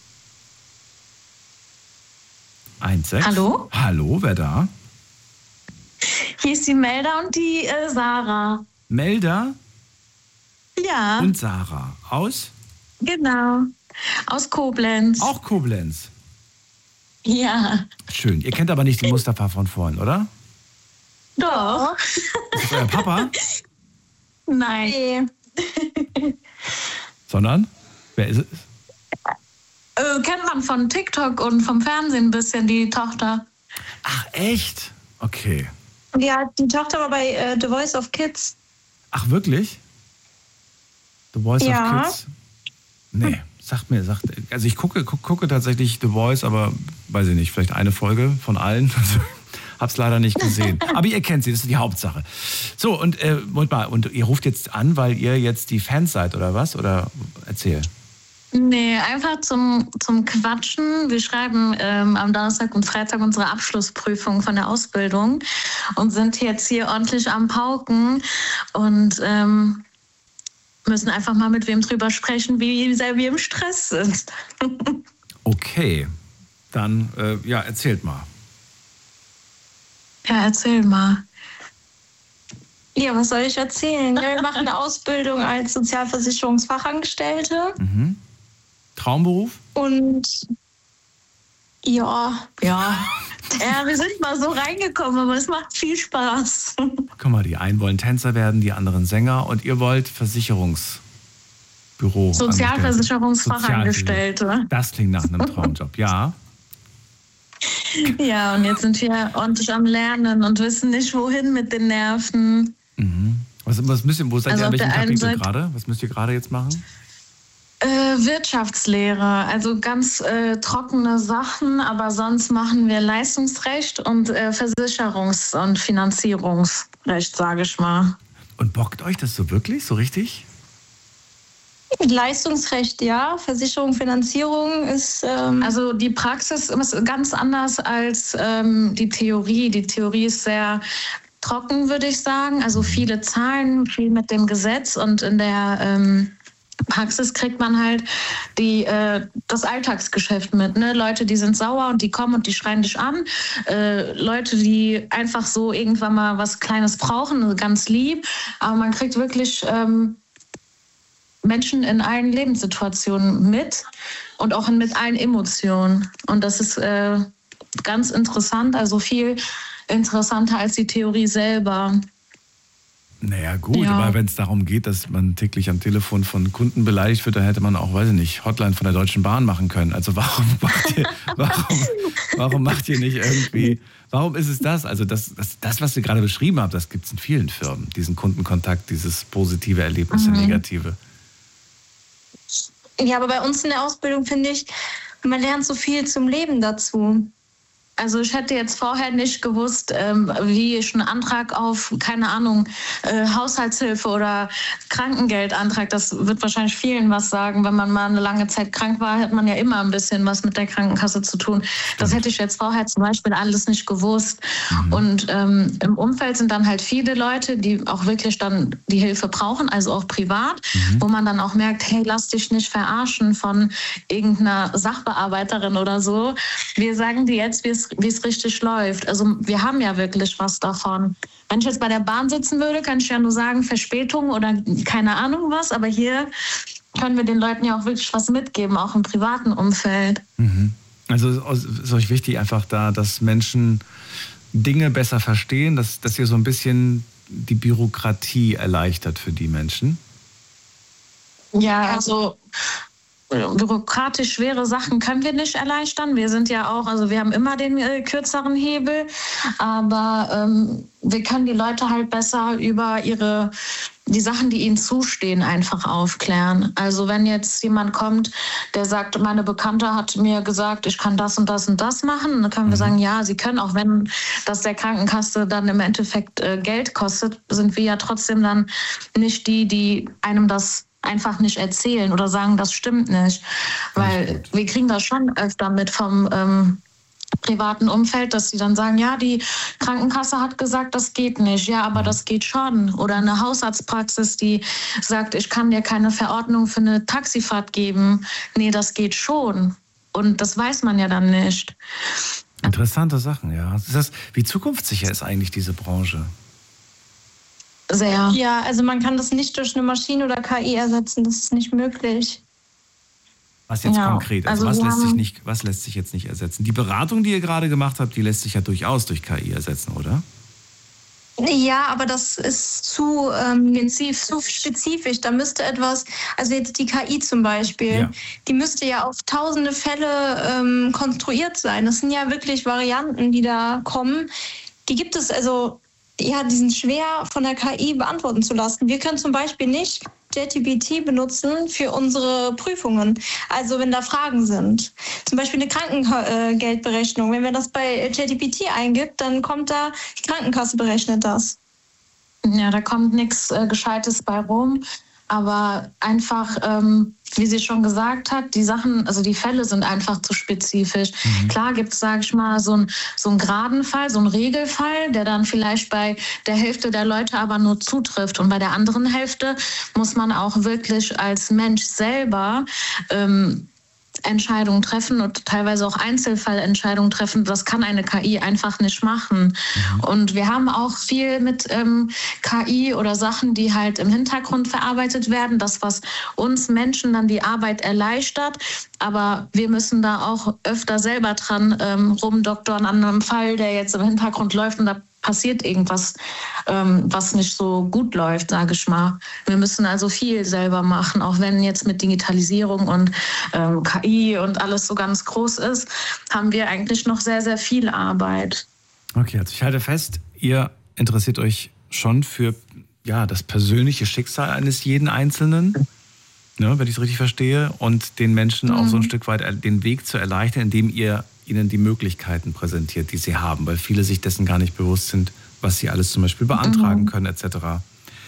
eins sechs. Hallo? Hallo, wer da? Hier ist die Melda und die äh, Sarah. Melda? Ja. Und Sarah. Aus? Genau. Aus Koblenz. Auch Koblenz. Ja. Schön. Ihr kennt aber nicht die Mustafa von vorhin, oder? Doch. Ist das euer Papa? Nein. Nee. Sondern? Wer ist es? Äh, kennt man von TikTok und vom Fernsehen ein bisschen, die Tochter. Ach, echt? Okay. Ja, die Tochter war bei äh, The Voice of Kids. Ach, wirklich? The Voice ja. of Kids? Nee, Sagt mir, sagt, also ich gucke, gucke, gucke tatsächlich The Voice, aber weiß ich nicht, vielleicht eine Folge von allen. Also, hab's leider nicht gesehen. Aber ihr kennt sie, das ist die Hauptsache. So, und äh, mal, und ihr ruft jetzt an, weil ihr jetzt die Fans seid, oder was? Oder erzähl. Nee, einfach zum, zum Quatschen. Wir schreiben ähm, am Donnerstag und Freitag unsere Abschlussprüfung von der Ausbildung und sind jetzt hier ordentlich am Pauken und ähm, müssen einfach mal mit wem drüber sprechen, wie sehr wir im Stress sind. Okay, dann äh, ja, erzählt mal. Ja, erzähl mal. Ja, was soll ich erzählen? Ja, wir machen eine Ausbildung als Sozialversicherungsfachangestellte. Mhm. Traumberuf? Und ja. Ja. Ja, wir sind mal so reingekommen, aber es macht viel Spaß. Guck mal, die einen wollen Tänzer werden, die anderen Sänger und ihr wollt Versicherungsbüro. Sozialversicherungsfachangestellte. Das klingt nach einem Traumjob, ja. Ja, und jetzt sind wir ordentlich am Lernen und wissen nicht, wohin mit den Nerven. Mhm. Was, was müsst ihr, wo seid Also ihr, an auf welchem der einen Kapitel Seite- gerade? Was müsst ihr gerade jetzt machen? Äh, Wirtschaftslehre, also ganz äh, trockene Sachen, aber sonst machen wir Leistungsrecht und äh, Versicherungs- und Finanzierungsrecht, sage ich mal. Und bockt euch das so wirklich, so richtig? Leistungsrecht, ja. Versicherung, Finanzierung ist... Ähm Also die Praxis ist ganz anders als ähm, die Theorie. Die Theorie ist sehr trocken, würde ich sagen. Also viele Zahlen, viel mit dem Gesetz und in der ähm, Praxis kriegt man halt die, äh, das Alltagsgeschäft mit. Ne? Leute, die sind sauer und die kommen und die schreien dich an. Äh, Leute, die einfach so irgendwann mal was Kleines brauchen, ganz lieb. Aber man kriegt wirklich... Ähm, Menschen in allen Lebenssituationen mit und auch mit allen Emotionen. Und das ist äh, ganz interessant, also viel interessanter als die Theorie selber. Naja gut, Ja. aber wenn es darum geht, dass man täglich am Telefon von Kunden beleidigt wird, dann hätte man auch, weiß ich nicht, Hotline von der Deutschen Bahn machen können. Also warum macht ihr, warum, warum macht ihr nicht irgendwie, warum ist es das? Also das, das, das was ihr gerade beschrieben habt, das gibt es in vielen Firmen, diesen Kundenkontakt, dieses positive Erlebnis, Mhm. negative. Ja, aber bei uns in der Ausbildung finde ich, man lernt so viel zum Leben dazu. Also ich hätte jetzt vorher nicht gewusst, ähm, wie ich einen Antrag auf, keine Ahnung, äh, Haushaltshilfe oder Krankengeldantrag, das wird wahrscheinlich vielen was sagen. Wenn man mal eine lange Zeit krank war, hat man ja immer ein bisschen was mit der Krankenkasse zu tun. Das hätte ich jetzt vorher zum Beispiel alles nicht gewusst. Mhm. Und ähm, im Umfeld sind dann halt viele Leute, die auch wirklich dann die Hilfe brauchen, also auch privat, Mhm. wo man dann auch merkt, hey, lass dich nicht verarschen von irgendeiner Sachbearbeiterin oder so. Wir sagen dir jetzt, wie es wie es richtig läuft. Also wir haben ja wirklich was davon. Wenn ich jetzt bei der Bahn sitzen würde, kann ich ja nur sagen, Verspätung oder keine Ahnung was, aber hier können wir den Leuten ja auch wirklich was mitgeben, auch im privaten Umfeld. Mhm. Also es ist euch wichtig einfach da, dass Menschen Dinge besser verstehen, dass, dass ihr so ein bisschen die Bürokratie erleichtert für die Menschen? Ja, also bürokratisch schwere Sachen können wir nicht erleichtern. Wir sind ja auch, also wir haben immer den äh, kürzeren Hebel, aber ähm, wir können die Leute halt besser über ihre die Sachen, die ihnen zustehen, einfach aufklären. Also wenn jetzt jemand kommt, der sagt, meine Bekannte hat mir gesagt, ich kann das und das und das machen, dann können wir sagen, ja, sie können, auch wenn das der Krankenkasse dann im Endeffekt äh, Geld kostet, sind wir ja trotzdem dann nicht die, die einem das einfach nicht erzählen oder sagen, das stimmt nicht. Weil wir kriegen das schon öfter mit vom ähm, privaten Umfeld, dass sie dann sagen, ja, die Krankenkasse hat gesagt, das geht nicht. Ja, aber das geht schon. Oder eine Hausarztpraxis, die sagt, ich kann dir keine Verordnung für eine Taxifahrt geben. Nee, das geht schon. Und das weiß man ja dann nicht. Interessante Sachen, ja. Ist das, wie zukunftssicher ist eigentlich diese Branche? Sehr. Ja, also man kann das nicht durch eine Maschine oder K I ersetzen, das ist nicht möglich. Was jetzt Ja, konkret? Also, also was, wir lässt sich haben- nicht, was lässt sich jetzt nicht ersetzen? Die Beratung, die ihr gerade gemacht habt, die lässt sich ja durchaus durch K I ersetzen, oder? Ja, aber das ist zu, ähm, zu spezifisch. Da müsste etwas, also jetzt die K I zum Beispiel, Ja. die müsste ja auf tausende Fälle ähm, konstruiert sein. Das sind ja wirklich Varianten, die da kommen. Die gibt es, also ja, die sind schwer von der K I beantworten zu lassen. Wir können zum Beispiel nicht ChatGPT benutzen für unsere Prüfungen. Also wenn da Fragen sind. Zum Beispiel eine Krankengeldberechnung. Wenn man das bei ChatGPT eingibt, dann kommt da, die Krankenkasse berechnet das. Ja, da kommt nichts äh, Gescheites bei rum. Aber einfach, ähm, wie sie schon gesagt hat, die Sachen, also die Fälle sind einfach zu spezifisch. Mhm. Klar gibt es, sage ich mal, so, ein, so einen geraden Fall, so einen Regelfall, der dann vielleicht bei der Hälfte der Leute aber nur zutrifft. Und bei der anderen Hälfte muss man auch wirklich als Mensch selber ähm, Entscheidungen treffen und teilweise auch Einzelfallentscheidungen treffen. Das kann eine K I einfach nicht machen. Mhm. Und wir haben auch viel mit ähm, K I oder Sachen, die halt im Hintergrund verarbeitet werden. Das, was uns Menschen dann die Arbeit erleichtert. Aber wir müssen da auch öfter selber dran ähm, rumdoktoren an einem Fall, der jetzt im Hintergrund läuft und da passiert irgendwas, ähm, was nicht so gut läuft, sage ich mal. Wir müssen also viel selber machen, auch wenn jetzt mit Digitalisierung und ähm, K I und alles so ganz groß ist, haben wir eigentlich noch sehr, sehr viel Arbeit. Okay, also ich halte fest, ihr interessiert euch schon für ja, das persönliche Schicksal eines jeden Einzelnen, ne, wenn ich es richtig verstehe, und den Menschen mhm. auch so ein Stück weit den Weg zu erleichtern, indem ihr ihnen die Möglichkeiten präsentiert, die sie haben, weil viele sich dessen gar nicht bewusst sind, was sie alles zum Beispiel beantragen mhm. können et cetera.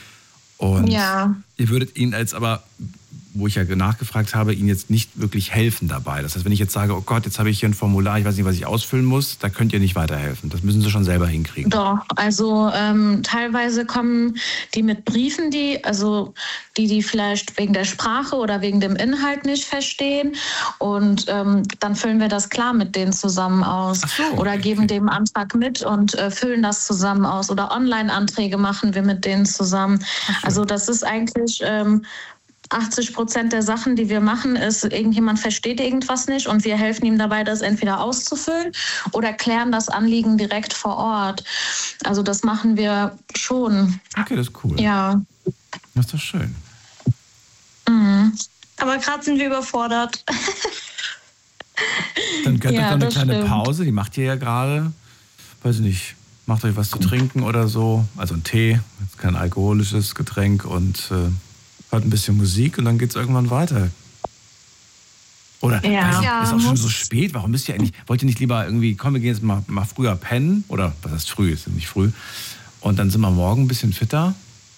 Und ja. ihr würdet ihnen als aber, wo ich ja nachgefragt habe, ihnen jetzt nicht wirklich helfen dabei. Das heißt, wenn ich jetzt sage, oh Gott, jetzt habe ich hier ein Formular, ich weiß nicht, was ich ausfüllen muss, da könnt ihr nicht weiterhelfen. Das müssen sie schon selber hinkriegen. Doch, also ähm, teilweise kommen die mit Briefen, die, also die, die vielleicht wegen der Sprache oder wegen dem Inhalt nicht verstehen. Und ähm, dann füllen wir das klar mit denen zusammen aus. Ach so, okay. Oder geben dem Antrag mit und äh, füllen das zusammen aus. Oder Online-Anträge machen wir mit denen zusammen. Also das ist eigentlich Ähm, achtzig Prozent der Sachen, die wir machen, ist, irgendjemand versteht irgendwas nicht und wir helfen ihm dabei, das entweder auszufüllen oder klären das Anliegen direkt vor Ort. Also das machen wir schon. Okay, das ist cool. Ja. Das ist doch schön. Mhm. Aber gerade sind wir überfordert. Dann gönnt ja, euch doch eine kleine stimmt. Pause, die macht ihr ja gerade. Weiß ich nicht, macht euch was zu trinken oder so. Also ein Tee, jetzt kein alkoholisches Getränk und äh, hört ein bisschen Musik und dann geht es irgendwann weiter. Oder ja. weiß ich, ja, ist auch schon so spät. Warum müsst ihr eigentlich, wollt ihr nicht lieber irgendwie, komm, wir gehen jetzt mal, mal früher pennen? Oder was heißt früh, ist nicht früh. Und dann sind wir morgen ein bisschen fitter?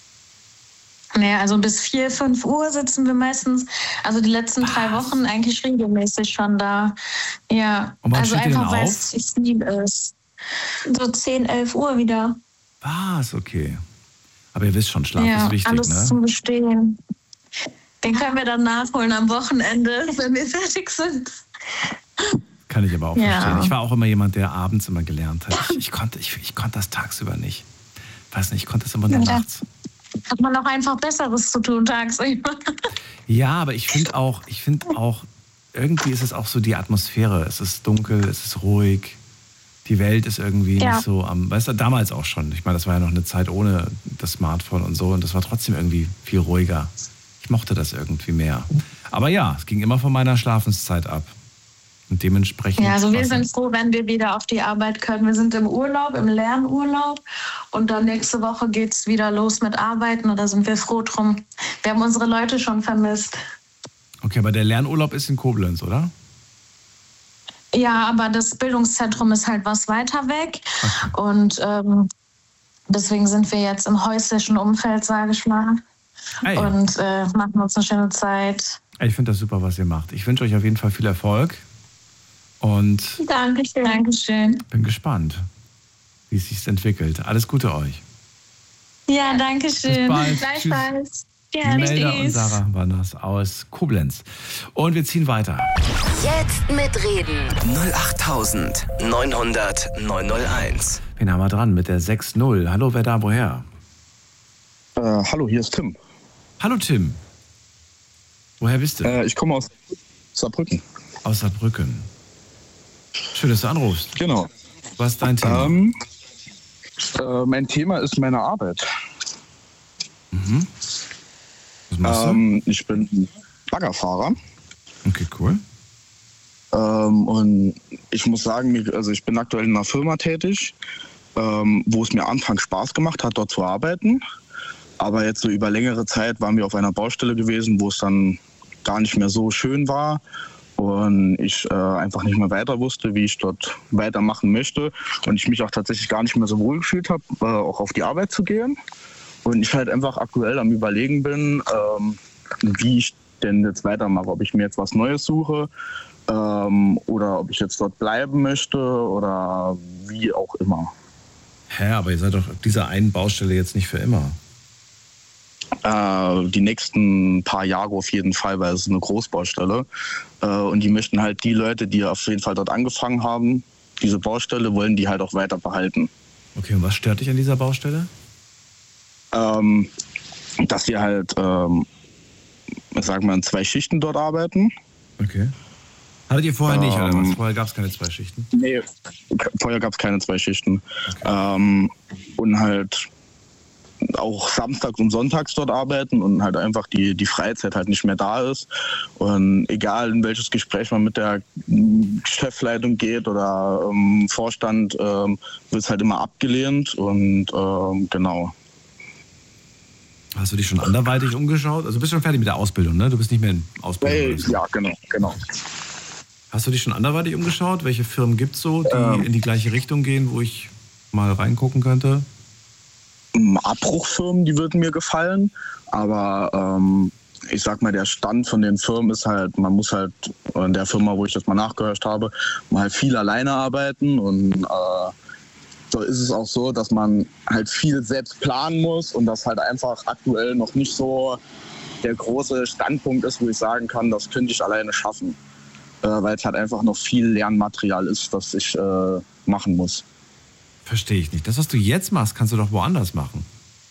Naja, also bis vier, fünf Uhr sitzen wir meistens, also die letzten was? drei Wochen eigentlich regelmäßig schon da. Ja, und wann also steht einfach, ihr denn weil es lieb ist. So zehn, elf Uhr wieder. Was? Okay. Aber ihr wisst schon, Schlaf ja, ist wichtig, alles ne? zum Bestehen. Den können wir dann nachholen am Wochenende, wenn wir fertig sind. Kann ich aber auch ja. verstehen. Ich war auch immer jemand, der abends immer gelernt hat. Ich, ich, konnte, ich, ich konnte das tagsüber nicht. Weiß nicht, ich konnte das immer nur ja. nachts. Hat man auch einfach Besseres zu tun tagsüber. Ja, aber ich finde auch, ich finde auch, irgendwie ist es auch so die Atmosphäre. Es ist dunkel, es ist ruhig. Die Welt ist irgendwie ja. nicht so am, weißt du, damals auch schon. Ich meine, das war ja noch eine Zeit ohne das Smartphone und so und das war trotzdem irgendwie viel ruhiger. Ich mochte das irgendwie mehr. Aber ja, es ging immer von meiner Schlafenszeit ab. Und dementsprechend... Ja, also wir sind froh, wenn wir wieder auf die Arbeit können. Wir sind im Urlaub, im Lernurlaub und dann nächste Woche geht es wieder los mit Arbeiten und da sind wir froh drum. Wir haben unsere Leute schon vermisst. Okay, aber der Lernurlaub ist in Koblenz, oder? Ja, aber das Bildungszentrum ist halt was weiter weg. Okay. Und ähm, deswegen sind wir jetzt im häuslichen Umfeld, sage ich mal. Hey. Und äh, machen uns eine schöne Zeit. Ich finde das super, was ihr macht. Ich wünsche euch auf jeden Fall viel Erfolg. Und Dankeschön. Dankeschön. Bin gespannt, wie es sich entwickelt. Alles Gute euch. Ja, danke schön. Bis bald. Gleichfalls. Ja, Melda und Sarah waren das aus Koblenz. Und wir ziehen weiter. Jetzt mitreden. null acht neun null null neun null eins. Wen haben wir dran mit der sechs null? Hallo, wer da, woher? Äh, hallo, hier ist Tim. Hallo, Tim. Woher bist du? Äh, ich komme aus Saarbrücken. Aus Saarbrücken. Schön, dass du anrufst. Genau. Was ist dein Thema? Ähm, äh, mein Thema ist meine Arbeit. Mhm. Was machst du? Ähm, ich bin Baggerfahrer. Okay, cool. Ähm, und ich muss sagen, also ich bin aktuell in einer Firma tätig, ähm, wo es mir anfangs Spaß gemacht hat, dort zu arbeiten. Aber jetzt so über längere Zeit waren wir auf einer Baustelle gewesen, wo es dann gar nicht mehr so schön war und ich äh, einfach nicht mehr weiter wusste, wie ich dort weitermachen möchte und ich mich auch tatsächlich gar nicht mehr so wohl gefühlt habe, äh, auch auf die Arbeit zu gehen. Und ich halt einfach aktuell am Überlegen bin, ähm, wie ich denn jetzt weitermache, ob ich mir jetzt was Neues suche ähm, oder ob ich jetzt dort bleiben möchte oder wie auch immer. Hä, aber ihr seid doch auf dieser einen Baustelle jetzt nicht für immer. Äh, die nächsten paar Jahre auf jeden Fall, weil es ist eine Großbaustelle. Äh, und die möchten halt die Leute, die auf jeden Fall dort angefangen haben, diese Baustelle, wollen die halt auch weiter behalten. Okay, und was stört dich an dieser Baustelle? Ähm, dass wir halt, ähm, sagen wir, in zwei Schichten dort arbeiten. Okay. Hattet ihr vorher nicht, oder ähm, was? Vorher gab es keine zwei Schichten? Nee, vorher gab es keine zwei Schichten. Okay. Ähm, und halt auch samstags und sonntags dort arbeiten und halt einfach die, die Freizeit halt nicht mehr da ist. Und egal, in welches Gespräch man mit der Geschäftsleitung geht oder ähm, Vorstand, ähm, wird es halt immer abgelehnt und ähm, genau. Hast du dich schon anderweitig umgeschaut? Also du bist schon fertig mit der Ausbildung, ne? Du bist nicht mehr in Ausbildung. Hey, so. Ja, genau, genau. Hast du dich schon anderweitig umgeschaut? Welche Firmen gibt es so, die ähm, in die gleiche Richtung gehen, wo ich mal reingucken könnte? Abbruchfirmen, die würden mir gefallen, aber ähm, ich sag mal, der Stand von den Firmen ist halt, man muss halt in der Firma, wo ich das mal nachgehört habe, mal viel alleine arbeiten und äh, so ist es auch so, dass man halt viel selbst planen muss und das halt einfach aktuell noch nicht so der große Standpunkt ist, wo ich sagen kann, das könnte ich alleine schaffen, äh, weil es halt einfach noch viel Lernmaterial ist, das ich äh, machen muss. Verstehe ich nicht. Das, was du jetzt machst, kannst du doch woanders machen.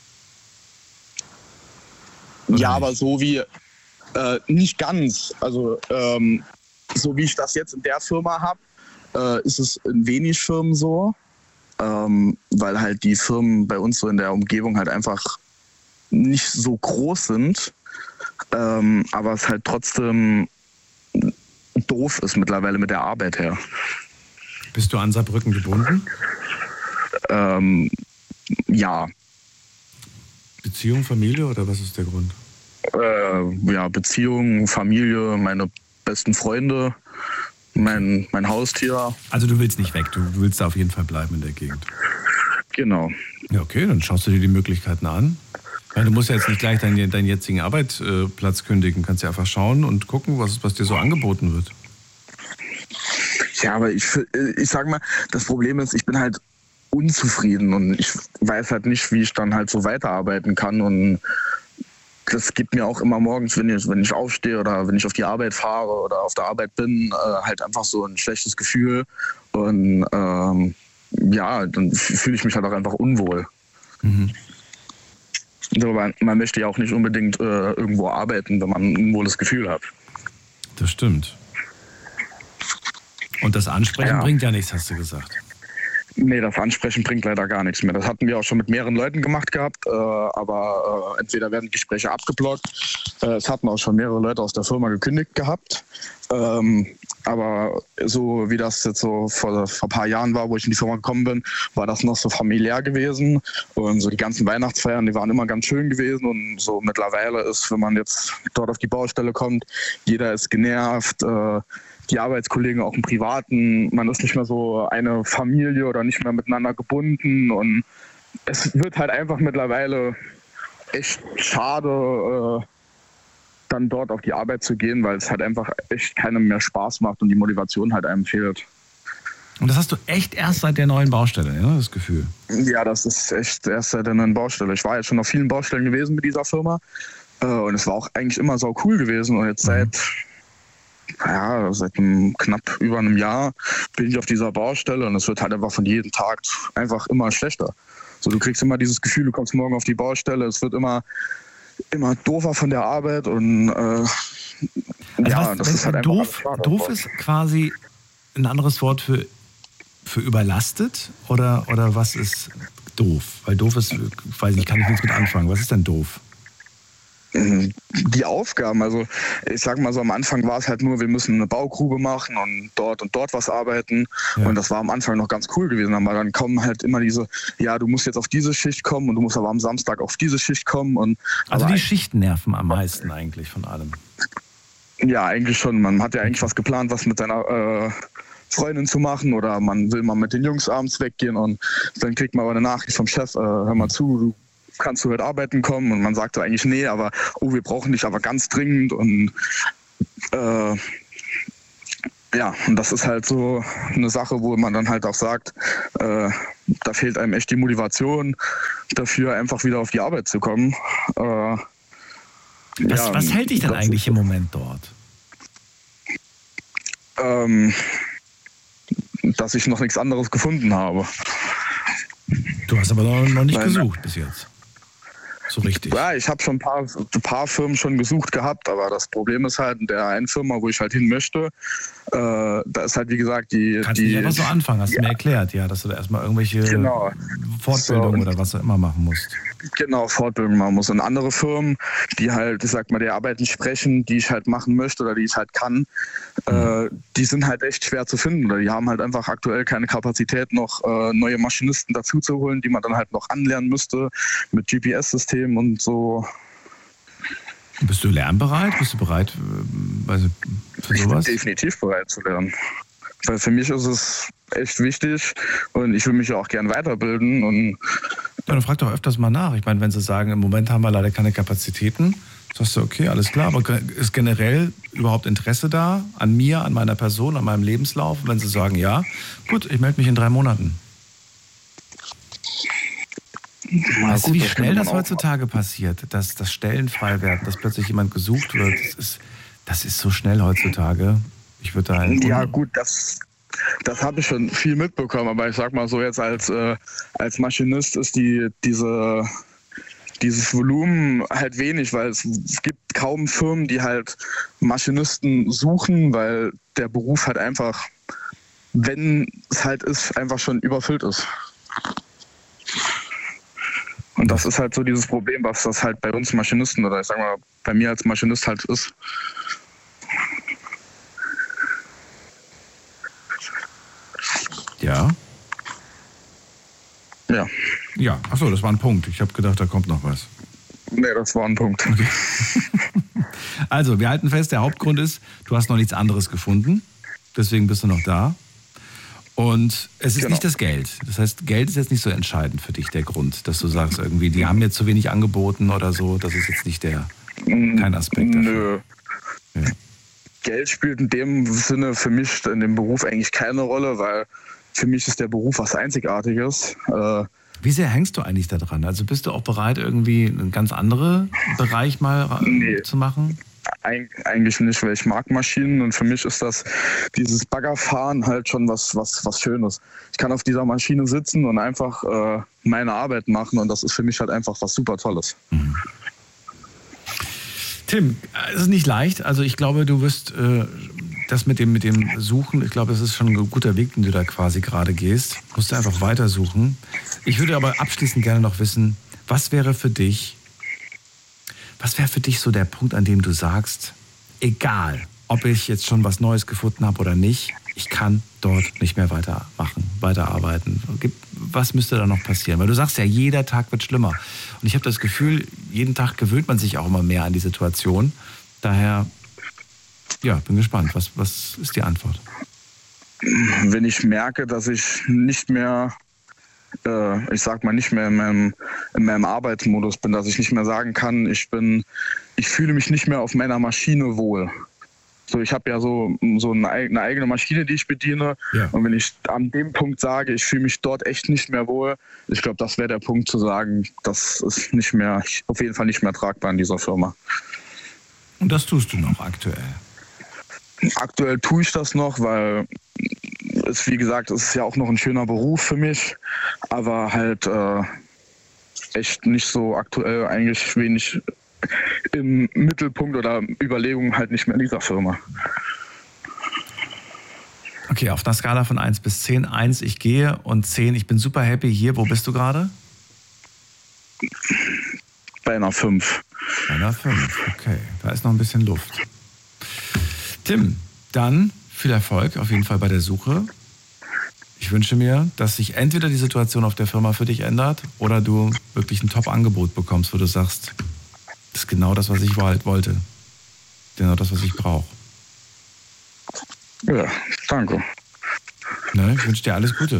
Oder ja, nicht? Aber so wie, äh, nicht ganz. Also, ähm, so wie ich das jetzt in der Firma habe, äh, ist es in wenig Firmen so, ähm, weil halt die Firmen bei uns so in der Umgebung halt einfach nicht so groß sind, ähm, aber es halt trotzdem doof ist mittlerweile mit der Arbeit her. Bist du an Saarbrücken gebunden? Ähm, ja. Beziehung, Familie oder was ist der Grund? Äh, ja, Beziehung, Familie, meine besten Freunde, mein, mein Haustier. Also du willst nicht weg, du willst da auf jeden Fall bleiben in der Gegend. Genau. Ja, okay, dann schaust du dir die Möglichkeiten an. Ja, du musst ja jetzt nicht gleich deinen, deinen jetzigen Arbeitsplatz kündigen, kannst ja einfach schauen und gucken, was, was dir so angeboten wird. Ja, aber ich, ich sag mal, das Problem ist, ich bin halt unzufrieden und ich weiß halt nicht, wie ich dann halt so weiterarbeiten kann und das gibt mir auch immer morgens, wenn ich, wenn ich aufstehe oder wenn ich auf die Arbeit fahre oder auf der Arbeit bin, äh, halt einfach so ein schlechtes Gefühl und ähm, ja, dann fühle ich mich halt auch einfach unwohl. Mhm. So, man, man möchte ja auch nicht unbedingt äh, irgendwo arbeiten, wenn man ein unwohles Gefühl hat. Das stimmt. Und das Ansprechen ja. bringt ja nichts, hast du gesagt. Nee, das Ansprechen bringt leider gar nichts mehr. Das hatten wir auch schon mit mehreren Leuten gemacht gehabt, äh, aber äh, entweder werden Gespräche abgeblockt, äh, es hatten auch schon mehrere Leute aus der Firma gekündigt gehabt, ähm, aber so wie das jetzt so vor, vor ein paar Jahren war, wo ich in die Firma gekommen bin, war das noch so familiär gewesen und so die ganzen Weihnachtsfeiern, die waren immer ganz schön gewesen und so mittlerweile ist, wenn man jetzt dort auf die Baustelle kommt, jeder ist genervt, äh, die Arbeitskollegen auch im Privaten, man ist nicht mehr so eine Familie oder nicht mehr miteinander gebunden und es wird halt einfach mittlerweile echt schade, äh, dann dort auf die Arbeit zu gehen, weil es halt einfach echt keinem mehr Spaß macht und die Motivation halt einem fehlt. Und das hast du echt erst seit der neuen Baustelle, ja, das Gefühl? Ja, das ist echt erst seit der neuen Baustelle. Ich war jetzt schon auf vielen Baustellen gewesen mit dieser Firma äh, und es war auch eigentlich immer so cool gewesen und jetzt mhm. seit Ja, seit einem, knapp über einem Jahr bin ich auf dieser Baustelle und es wird halt einfach von jedem Tag einfach immer schlechter. So, du kriegst immer dieses Gefühl, du kommst morgen auf die Baustelle, es wird immer, immer doofer von der Arbeit und äh, also ja, was, das ist halt einfach doof. Doof ist quasi ein anderes Wort für, für überlastet oder, oder was ist doof? Weil doof ist, ich weiß nicht, kann ich nichts mit anfangen. Was ist denn doof? die Aufgaben, also ich sag mal so, am Anfang war es halt nur, wir müssen eine Baugrube machen und dort und dort was arbeiten ja. Und das war am Anfang noch ganz cool gewesen, aber dann kommen halt immer diese, ja, du musst jetzt auf diese Schicht kommen und du musst aber am Samstag auf diese Schicht kommen. Und also die Schichten nerven am meisten eigentlich von allem. Ja, eigentlich schon, man hat ja eigentlich was geplant, was mit seiner äh, Freundin zu machen oder man will mal mit den Jungs abends weggehen und dann kriegt man aber eine Nachricht vom Chef, äh, hör mal zu, du kannst du heute arbeiten kommen? Und man sagte eigentlich, nee, aber oh, wir brauchen dich aber ganz dringend. Und äh, ja, und das ist halt so eine Sache, wo man dann halt auch sagt, äh, da fehlt einem echt die Motivation dafür, einfach wieder auf die Arbeit zu kommen. Äh, was, ja, was hält dich denn eigentlich im Moment dort? Ähm, dass ich noch nichts anderes gefunden habe. Du hast aber noch, noch nicht Nein, gesucht bis jetzt. So richtig. Ja, ich habe schon ein paar, ein paar Firmen schon gesucht gehabt, aber das Problem ist halt, in der einen Firma, wo ich halt hin möchte, äh, da ist halt, wie gesagt, die... Kannst die, du aber so anfangen, hast du mir erklärt, ja, dass du da erstmal irgendwelche genau. Fortbildungen so, oder was du immer machen musst. Genau, Fortbildung machen muss. Und andere Firmen, die halt, ich sag mal, die Arbeit entsprechen, die ich halt machen möchte oder die ich halt kann, mhm. äh, die sind halt echt schwer zu finden. Oder die haben halt einfach aktuell keine Kapazität, noch äh, neue Maschinisten dazu zu holen, die man dann halt noch anlernen müsste mit G P S-Systemen und so. Bist du lernbereit? Bist du bereit also für sowas? Ich bin definitiv bereit zu lernen. Weil für mich ist es echt wichtig und ich will mich ja auch gern weiterbilden. Und ja, dann frag doch öfters mal nach. Ich meine, wenn sie sagen, im Moment haben wir leider keine Kapazitäten, sagst du, okay, alles klar, aber ist generell überhaupt Interesse da an mir, an meiner Person, an meinem Lebenslauf? Wenn sie sagen, ja, gut, ich melde mich in drei Monaten. Na weißt gut, du, wie schnell das heutzutage auch passiert, dass, dass Stellen frei werden, dass plötzlich jemand gesucht wird? Das ist, das ist so schnell heutzutage. Ich würde da ja gut, das, das habe ich schon viel mitbekommen, aber ich sag mal so, jetzt als, äh, als Maschinist ist die, diese, dieses Volumen halt wenig, weil es, es gibt kaum Firmen, die halt Maschinisten suchen, weil der Beruf halt einfach, wenn es halt ist, einfach schon überfüllt ist. Und das ist halt so dieses Problem, was das halt bei uns Maschinisten oder ich sag mal bei mir als Maschinist halt ist. Ja. Ja. Ja, achso, das war ein Punkt. Ich habe gedacht, da kommt noch was. Nee, das war ein Punkt. Okay. Also, wir halten fest, der Hauptgrund ist, du hast noch nichts anderes gefunden. Deswegen bist du noch da. Und es ist genau. nicht das Geld. Das heißt, Geld ist jetzt nicht so entscheidend für dich, der Grund, dass du sagst irgendwie, die haben mir zu wenig angeboten oder so. Das ist jetzt nicht der, kein Aspekt dafür. Nö. Ja. Geld spielt in dem Sinne für mich in dem Beruf eigentlich keine Rolle, weil für mich ist der Beruf was Einzigartiges. Äh, Wie sehr hängst du eigentlich da dran? Also bist du auch bereit, irgendwie einen ganz anderen Bereich mal nee. zu machen? Eig- eigentlich nicht, weil ich mag Maschinen und für mich ist das, dieses Baggerfahren halt schon was, was, was Schönes. Ich kann auf dieser Maschine sitzen und einfach äh, meine Arbeit machen und das ist für mich halt einfach was super Tolles. Mhm. Tim, es ist nicht leicht. Also ich glaube, du wirst äh, das mit dem, mit dem Suchen, ich glaube, es ist schon ein guter Weg, den du da quasi gerade gehst. Du musst einfach weitersuchen. Ich würde aber abschließend gerne noch wissen, was wäre für dich, was wäre für dich so der Punkt, an dem du sagst, egal, ob ich jetzt schon was Neues gefunden habe oder nicht, ich kann dort nicht mehr weitermachen, weiterarbeiten. Was müsste da noch passieren? Weil du sagst ja, jeder Tag wird schlimmer. Und ich habe das Gefühl, jeden Tag gewöhnt man sich auch immer mehr an die Situation. Daher, ja, bin gespannt. Was, was ist die Antwort? Wenn ich merke, dass ich nicht mehr, äh, ich sag mal, nicht mehr in meinem, in meinem Arbeitsmodus bin, dass ich nicht mehr sagen kann, ich bin, ich fühle mich nicht mehr auf meiner Maschine wohl. So, ich habe ja so, so eine, eine eigene Maschine, die ich bediene. Ja. Und wenn ich an dem Punkt sage, ich fühle mich dort echt nicht mehr wohl, ich glaube, das wäre der Punkt zu sagen, das ist nicht mehr, auf jeden Fall nicht mehr tragbar in dieser Firma. Und das tust du noch aktuell? Aktuell tue ich das noch, weil es, wie gesagt, es ist ja auch noch ein schöner Beruf für mich, aber halt äh, echt nicht so aktuell, eigentlich wenig im Mittelpunkt oder Überlegungen halt nicht mehr in dieser Firma. Okay, auf einer Skala von eins bis zehn. eins, ich gehe und zehn, ich bin super happy hier. Wo bist du gerade? Bei einer fünf. Einer fünf, okay. Da ist noch ein bisschen Luft. Tim, dann viel Erfolg auf jeden Fall bei der Suche. Ich wünsche mir, dass sich entweder die Situation auf der Firma für dich ändert oder du wirklich ein Top-Angebot bekommst, wo du sagst, das ist genau das, was ich wollte. Genau das, was ich brauche. Ja, danke. Ne, ich wünsche dir alles Gute.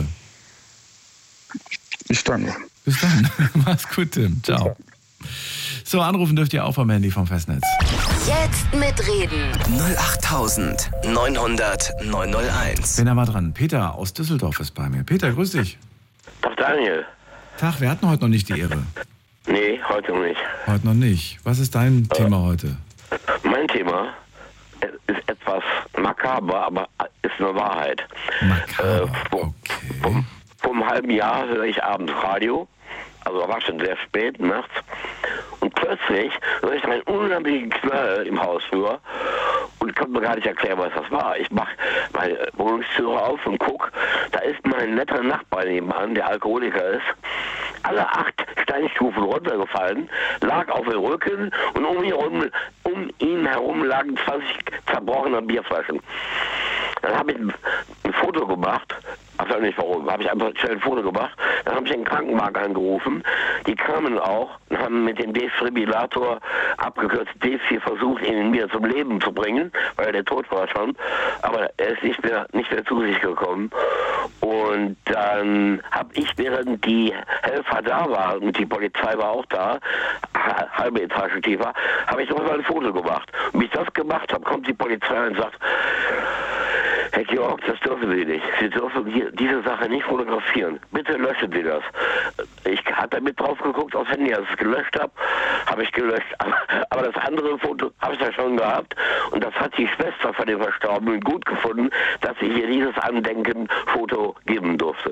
Ich danke. Bis dann. Mach's gut, Tim. Ciao. So, anrufen dürft ihr auch vom Handy vom Festnetz. Jetzt mitreden. null acht neunhundert neunhunderteins. Bin da mal dran. Peter aus Düsseldorf ist bei mir. Peter, grüß dich. Tag, Daniel. Tag, wir hatten heute noch nicht die Ehre. Nee, heute noch nicht. Heute noch nicht. Was ist dein äh, Thema heute? Mein Thema ist etwas makaber, aber ist eine Wahrheit. Makaber, äh, vor, okay. vor, vor einem halben Jahr höre ich abends Radio. Also war schon sehr spät, nachts. Und plötzlich höre ich einen unheimlichen Knall im Hausflur und konnte mir gar nicht erklären, was das war. Ich mache meine Wohnungstüre auf und gucke, da ist mein netter Nachbar nebenan, der Alkoholiker ist, alle acht Steinstufen runtergefallen, lag auf dem Rücken und um ihn herum, um ihn herum lagen zwanzig zerbrochene Bierflaschen. Dann habe ich ein, ein Foto gemacht, ich weiß nicht warum, habe ich einfach schnell ein Foto gemacht, dann habe ich den Krankenwagen angerufen, die kamen auch und haben mit dem Defibrillator, abgekürzt D vier, versucht, ihn wieder zum Leben zu bringen, weil der tot war schon, aber er ist nicht mehr, nicht mehr zu sich gekommen. Und dann habe ich, während die Helfer da waren und die Polizei war auch da, halbe Etage tiefer, habe ich noch mal ein Foto gemacht. Und wie ich das gemacht habe, kommt die Polizei und sagt, Herr Georg, das dürfen Sie nicht. Sie dürfen hier diese Sache nicht fotografieren. Bitte löschen Sie das. Ich habe da mit drauf geguckt aufs Handy, als ich es gelöscht habe, habe ich gelöscht. Aber, aber das andere Foto habe ich ja schon gehabt. Und das hat die Schwester von dem Verstorbenen gut gefunden, dass ich hier dieses Andenken-Foto geben durfte.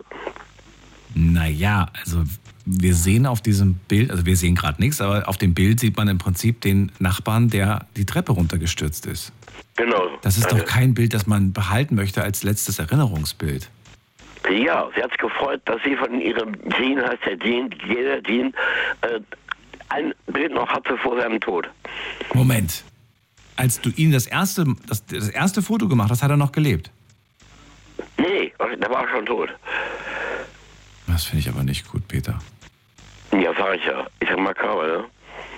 Naja, also wir sehen auf diesem Bild, also wir sehen gerade nichts, aber auf dem Bild sieht man im Prinzip den Nachbarn, der die Treppe runtergestürzt ist. Genau. Das ist doch kein Bild, das man behalten möchte als letztes Erinnerungsbild. Ja, sie hat sich gefreut, dass sie von ihrem Jean, heißt der Jean, jeder Jean, äh, ein Bild noch hatte vor seinem Tod. Moment. Als du ihm das erste, das, das erste Foto gemacht hast, hat er noch gelebt? Nee, der war schon tot. Das finde ich aber nicht gut, Peter. Ja, sag ich ja. Ich sag makaber, ne?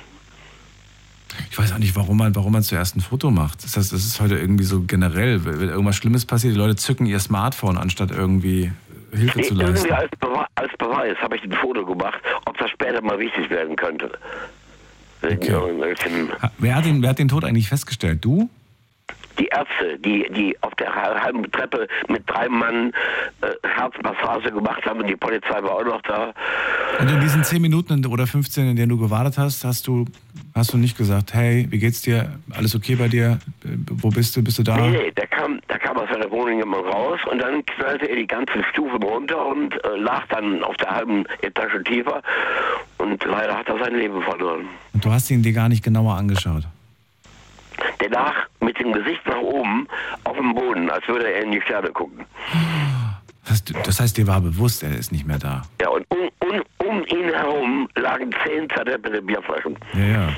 Ich weiß auch nicht, warum man, warum man zuerst ein Foto macht. Das heißt, das ist heute irgendwie so generell, wenn irgendwas Schlimmes passiert, die Leute zücken ihr Smartphone, anstatt irgendwie Hilfe zu leisten. Irgendwie als, Beweis, als Beweis habe ich ein Foto gemacht, ob das später mal wichtig werden könnte. Okay. Wer hat den, wer hat den Tod eigentlich festgestellt? Du? Die Ärzte, die, die auf der halben Treppe mit drei Mann äh, Herzmassage gemacht haben und die Polizei war auch noch da. Und in diesen zehn Minuten oder fünfzehn, in denen du gewartet hast, hast du, hast du nicht gesagt, hey, wie geht's dir? Alles okay bei dir? Wo bist du? Bist du da? Nee, nee, der kam, der kam aus seiner Wohnung immer raus und dann knallte er die ganzen Stufen runter und äh, lag dann auf der halben Etage tiefer und leider hat er sein Leben verloren. Und du hast ihn dir gar nicht genauer angeschaut? Der lag mit dem Gesicht nach oben auf dem Boden, als würde er in die Sterne gucken. Das heißt, dir war bewusst, er ist nicht mehr da? Ja, und um, um, um ihn herum lagen zehn zerdeppelte Bierflaschen. Ja, ja.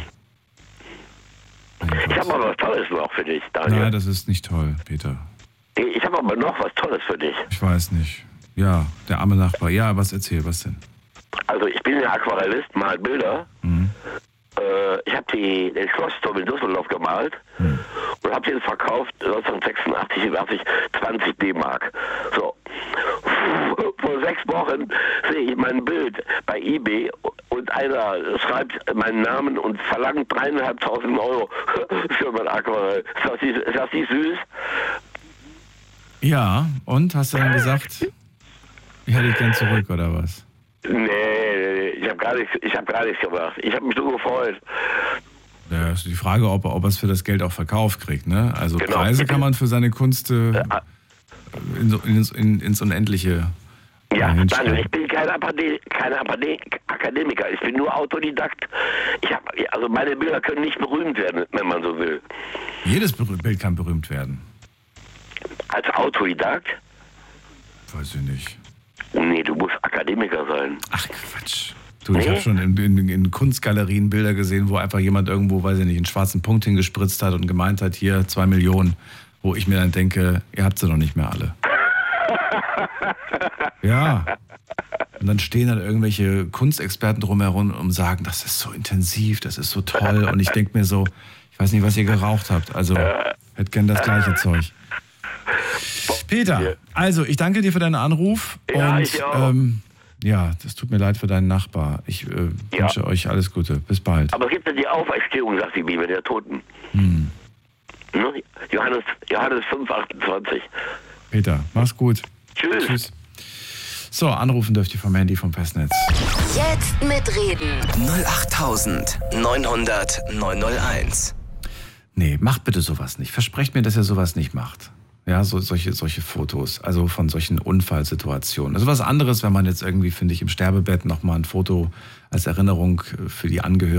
Ich habe aber was Tolles noch für dich, Daniel. Nein, das ist nicht toll, Peter. Ich habe aber noch was Tolles für dich. Ich weiß nicht. Ja, der arme Nachbar. Ja, was erzähl, was denn? Also ich bin ja Aquarellist, mal Bilder. Mhm. Ich habe den Schlossturm in Düsseldorf gemalt hm. und habe den verkauft neunzehnhundertsechsundachtzig in achtzig, zwanzig D-Mark. So. Vor sechs Wochen sehe ich mein Bild bei eBay und einer schreibt meinen Namen und verlangt dreieinhalbtausend Euro für mein Aquarell. Ist das nicht, ist das nicht süß? Ja, und hast du dann gesagt, ich hätte dich gern zurück oder was? Nee, ich habe gar nichts, ich habe gar nichts gemacht. Ich habe mich so gefreut. Ja, ist die Frage, ob er, ob er es für das Geld auch verkauft kriegt, ne? Also genau. Preise kann man für seine Kunst äh, in, ins, in, ins Unendliche. Ja, nein, ich bin kein, Akade- kein Akademiker, ich bin nur Autodidakt. Ich hab, also meine Bilder können nicht berühmt werden, wenn man so will. Jedes Bild kann berühmt werden. Als Autodidakt? Weiß ich nicht. Nee, du musst Akademiker sein. Ach Quatsch. Du, ich habe schon in, in, in Kunstgalerien Bilder gesehen, wo einfach jemand irgendwo, weiß ich nicht, einen schwarzen Punkt hingespritzt hat und gemeint hat, hier zwei Millionen, wo ich mir dann denke, ihr habt sie noch nicht mehr alle. Ja. Und dann stehen dann irgendwelche Kunstexperten drumherum und sagen, das ist so intensiv, das ist so toll. Und ich denke mir so, ich weiß nicht, was ihr geraucht habt. Also, hätte gern das gleiche Zeug. Peter, also ich danke dir für deinen Anruf. Ja, und ich auch. Ähm, ja, das tut mir leid für deinen Nachbar. Ich äh, Ja. wünsche euch alles Gute. Bis bald. Aber es gibt ja die Auferstehung, sagt die Bibel, der Toten. Hm. Ne? Johannes, Johannes fünf, achtundzwanzig. Peter, mach's gut. Tschüss. Tschüss. So, anrufen dürft ihr vom Handy vom Festnetz. Jetzt mitreden. null acht neunhundert neunhunderteins. Nee, macht bitte sowas nicht. Versprecht mir, dass ihr sowas nicht macht. Ja, so, solche, solche Fotos, also von solchen Unfallsituationen. Also was anderes, wenn man jetzt irgendwie, finde ich, im Sterbebett nochmal ein Foto als Erinnerung für die Angehörigen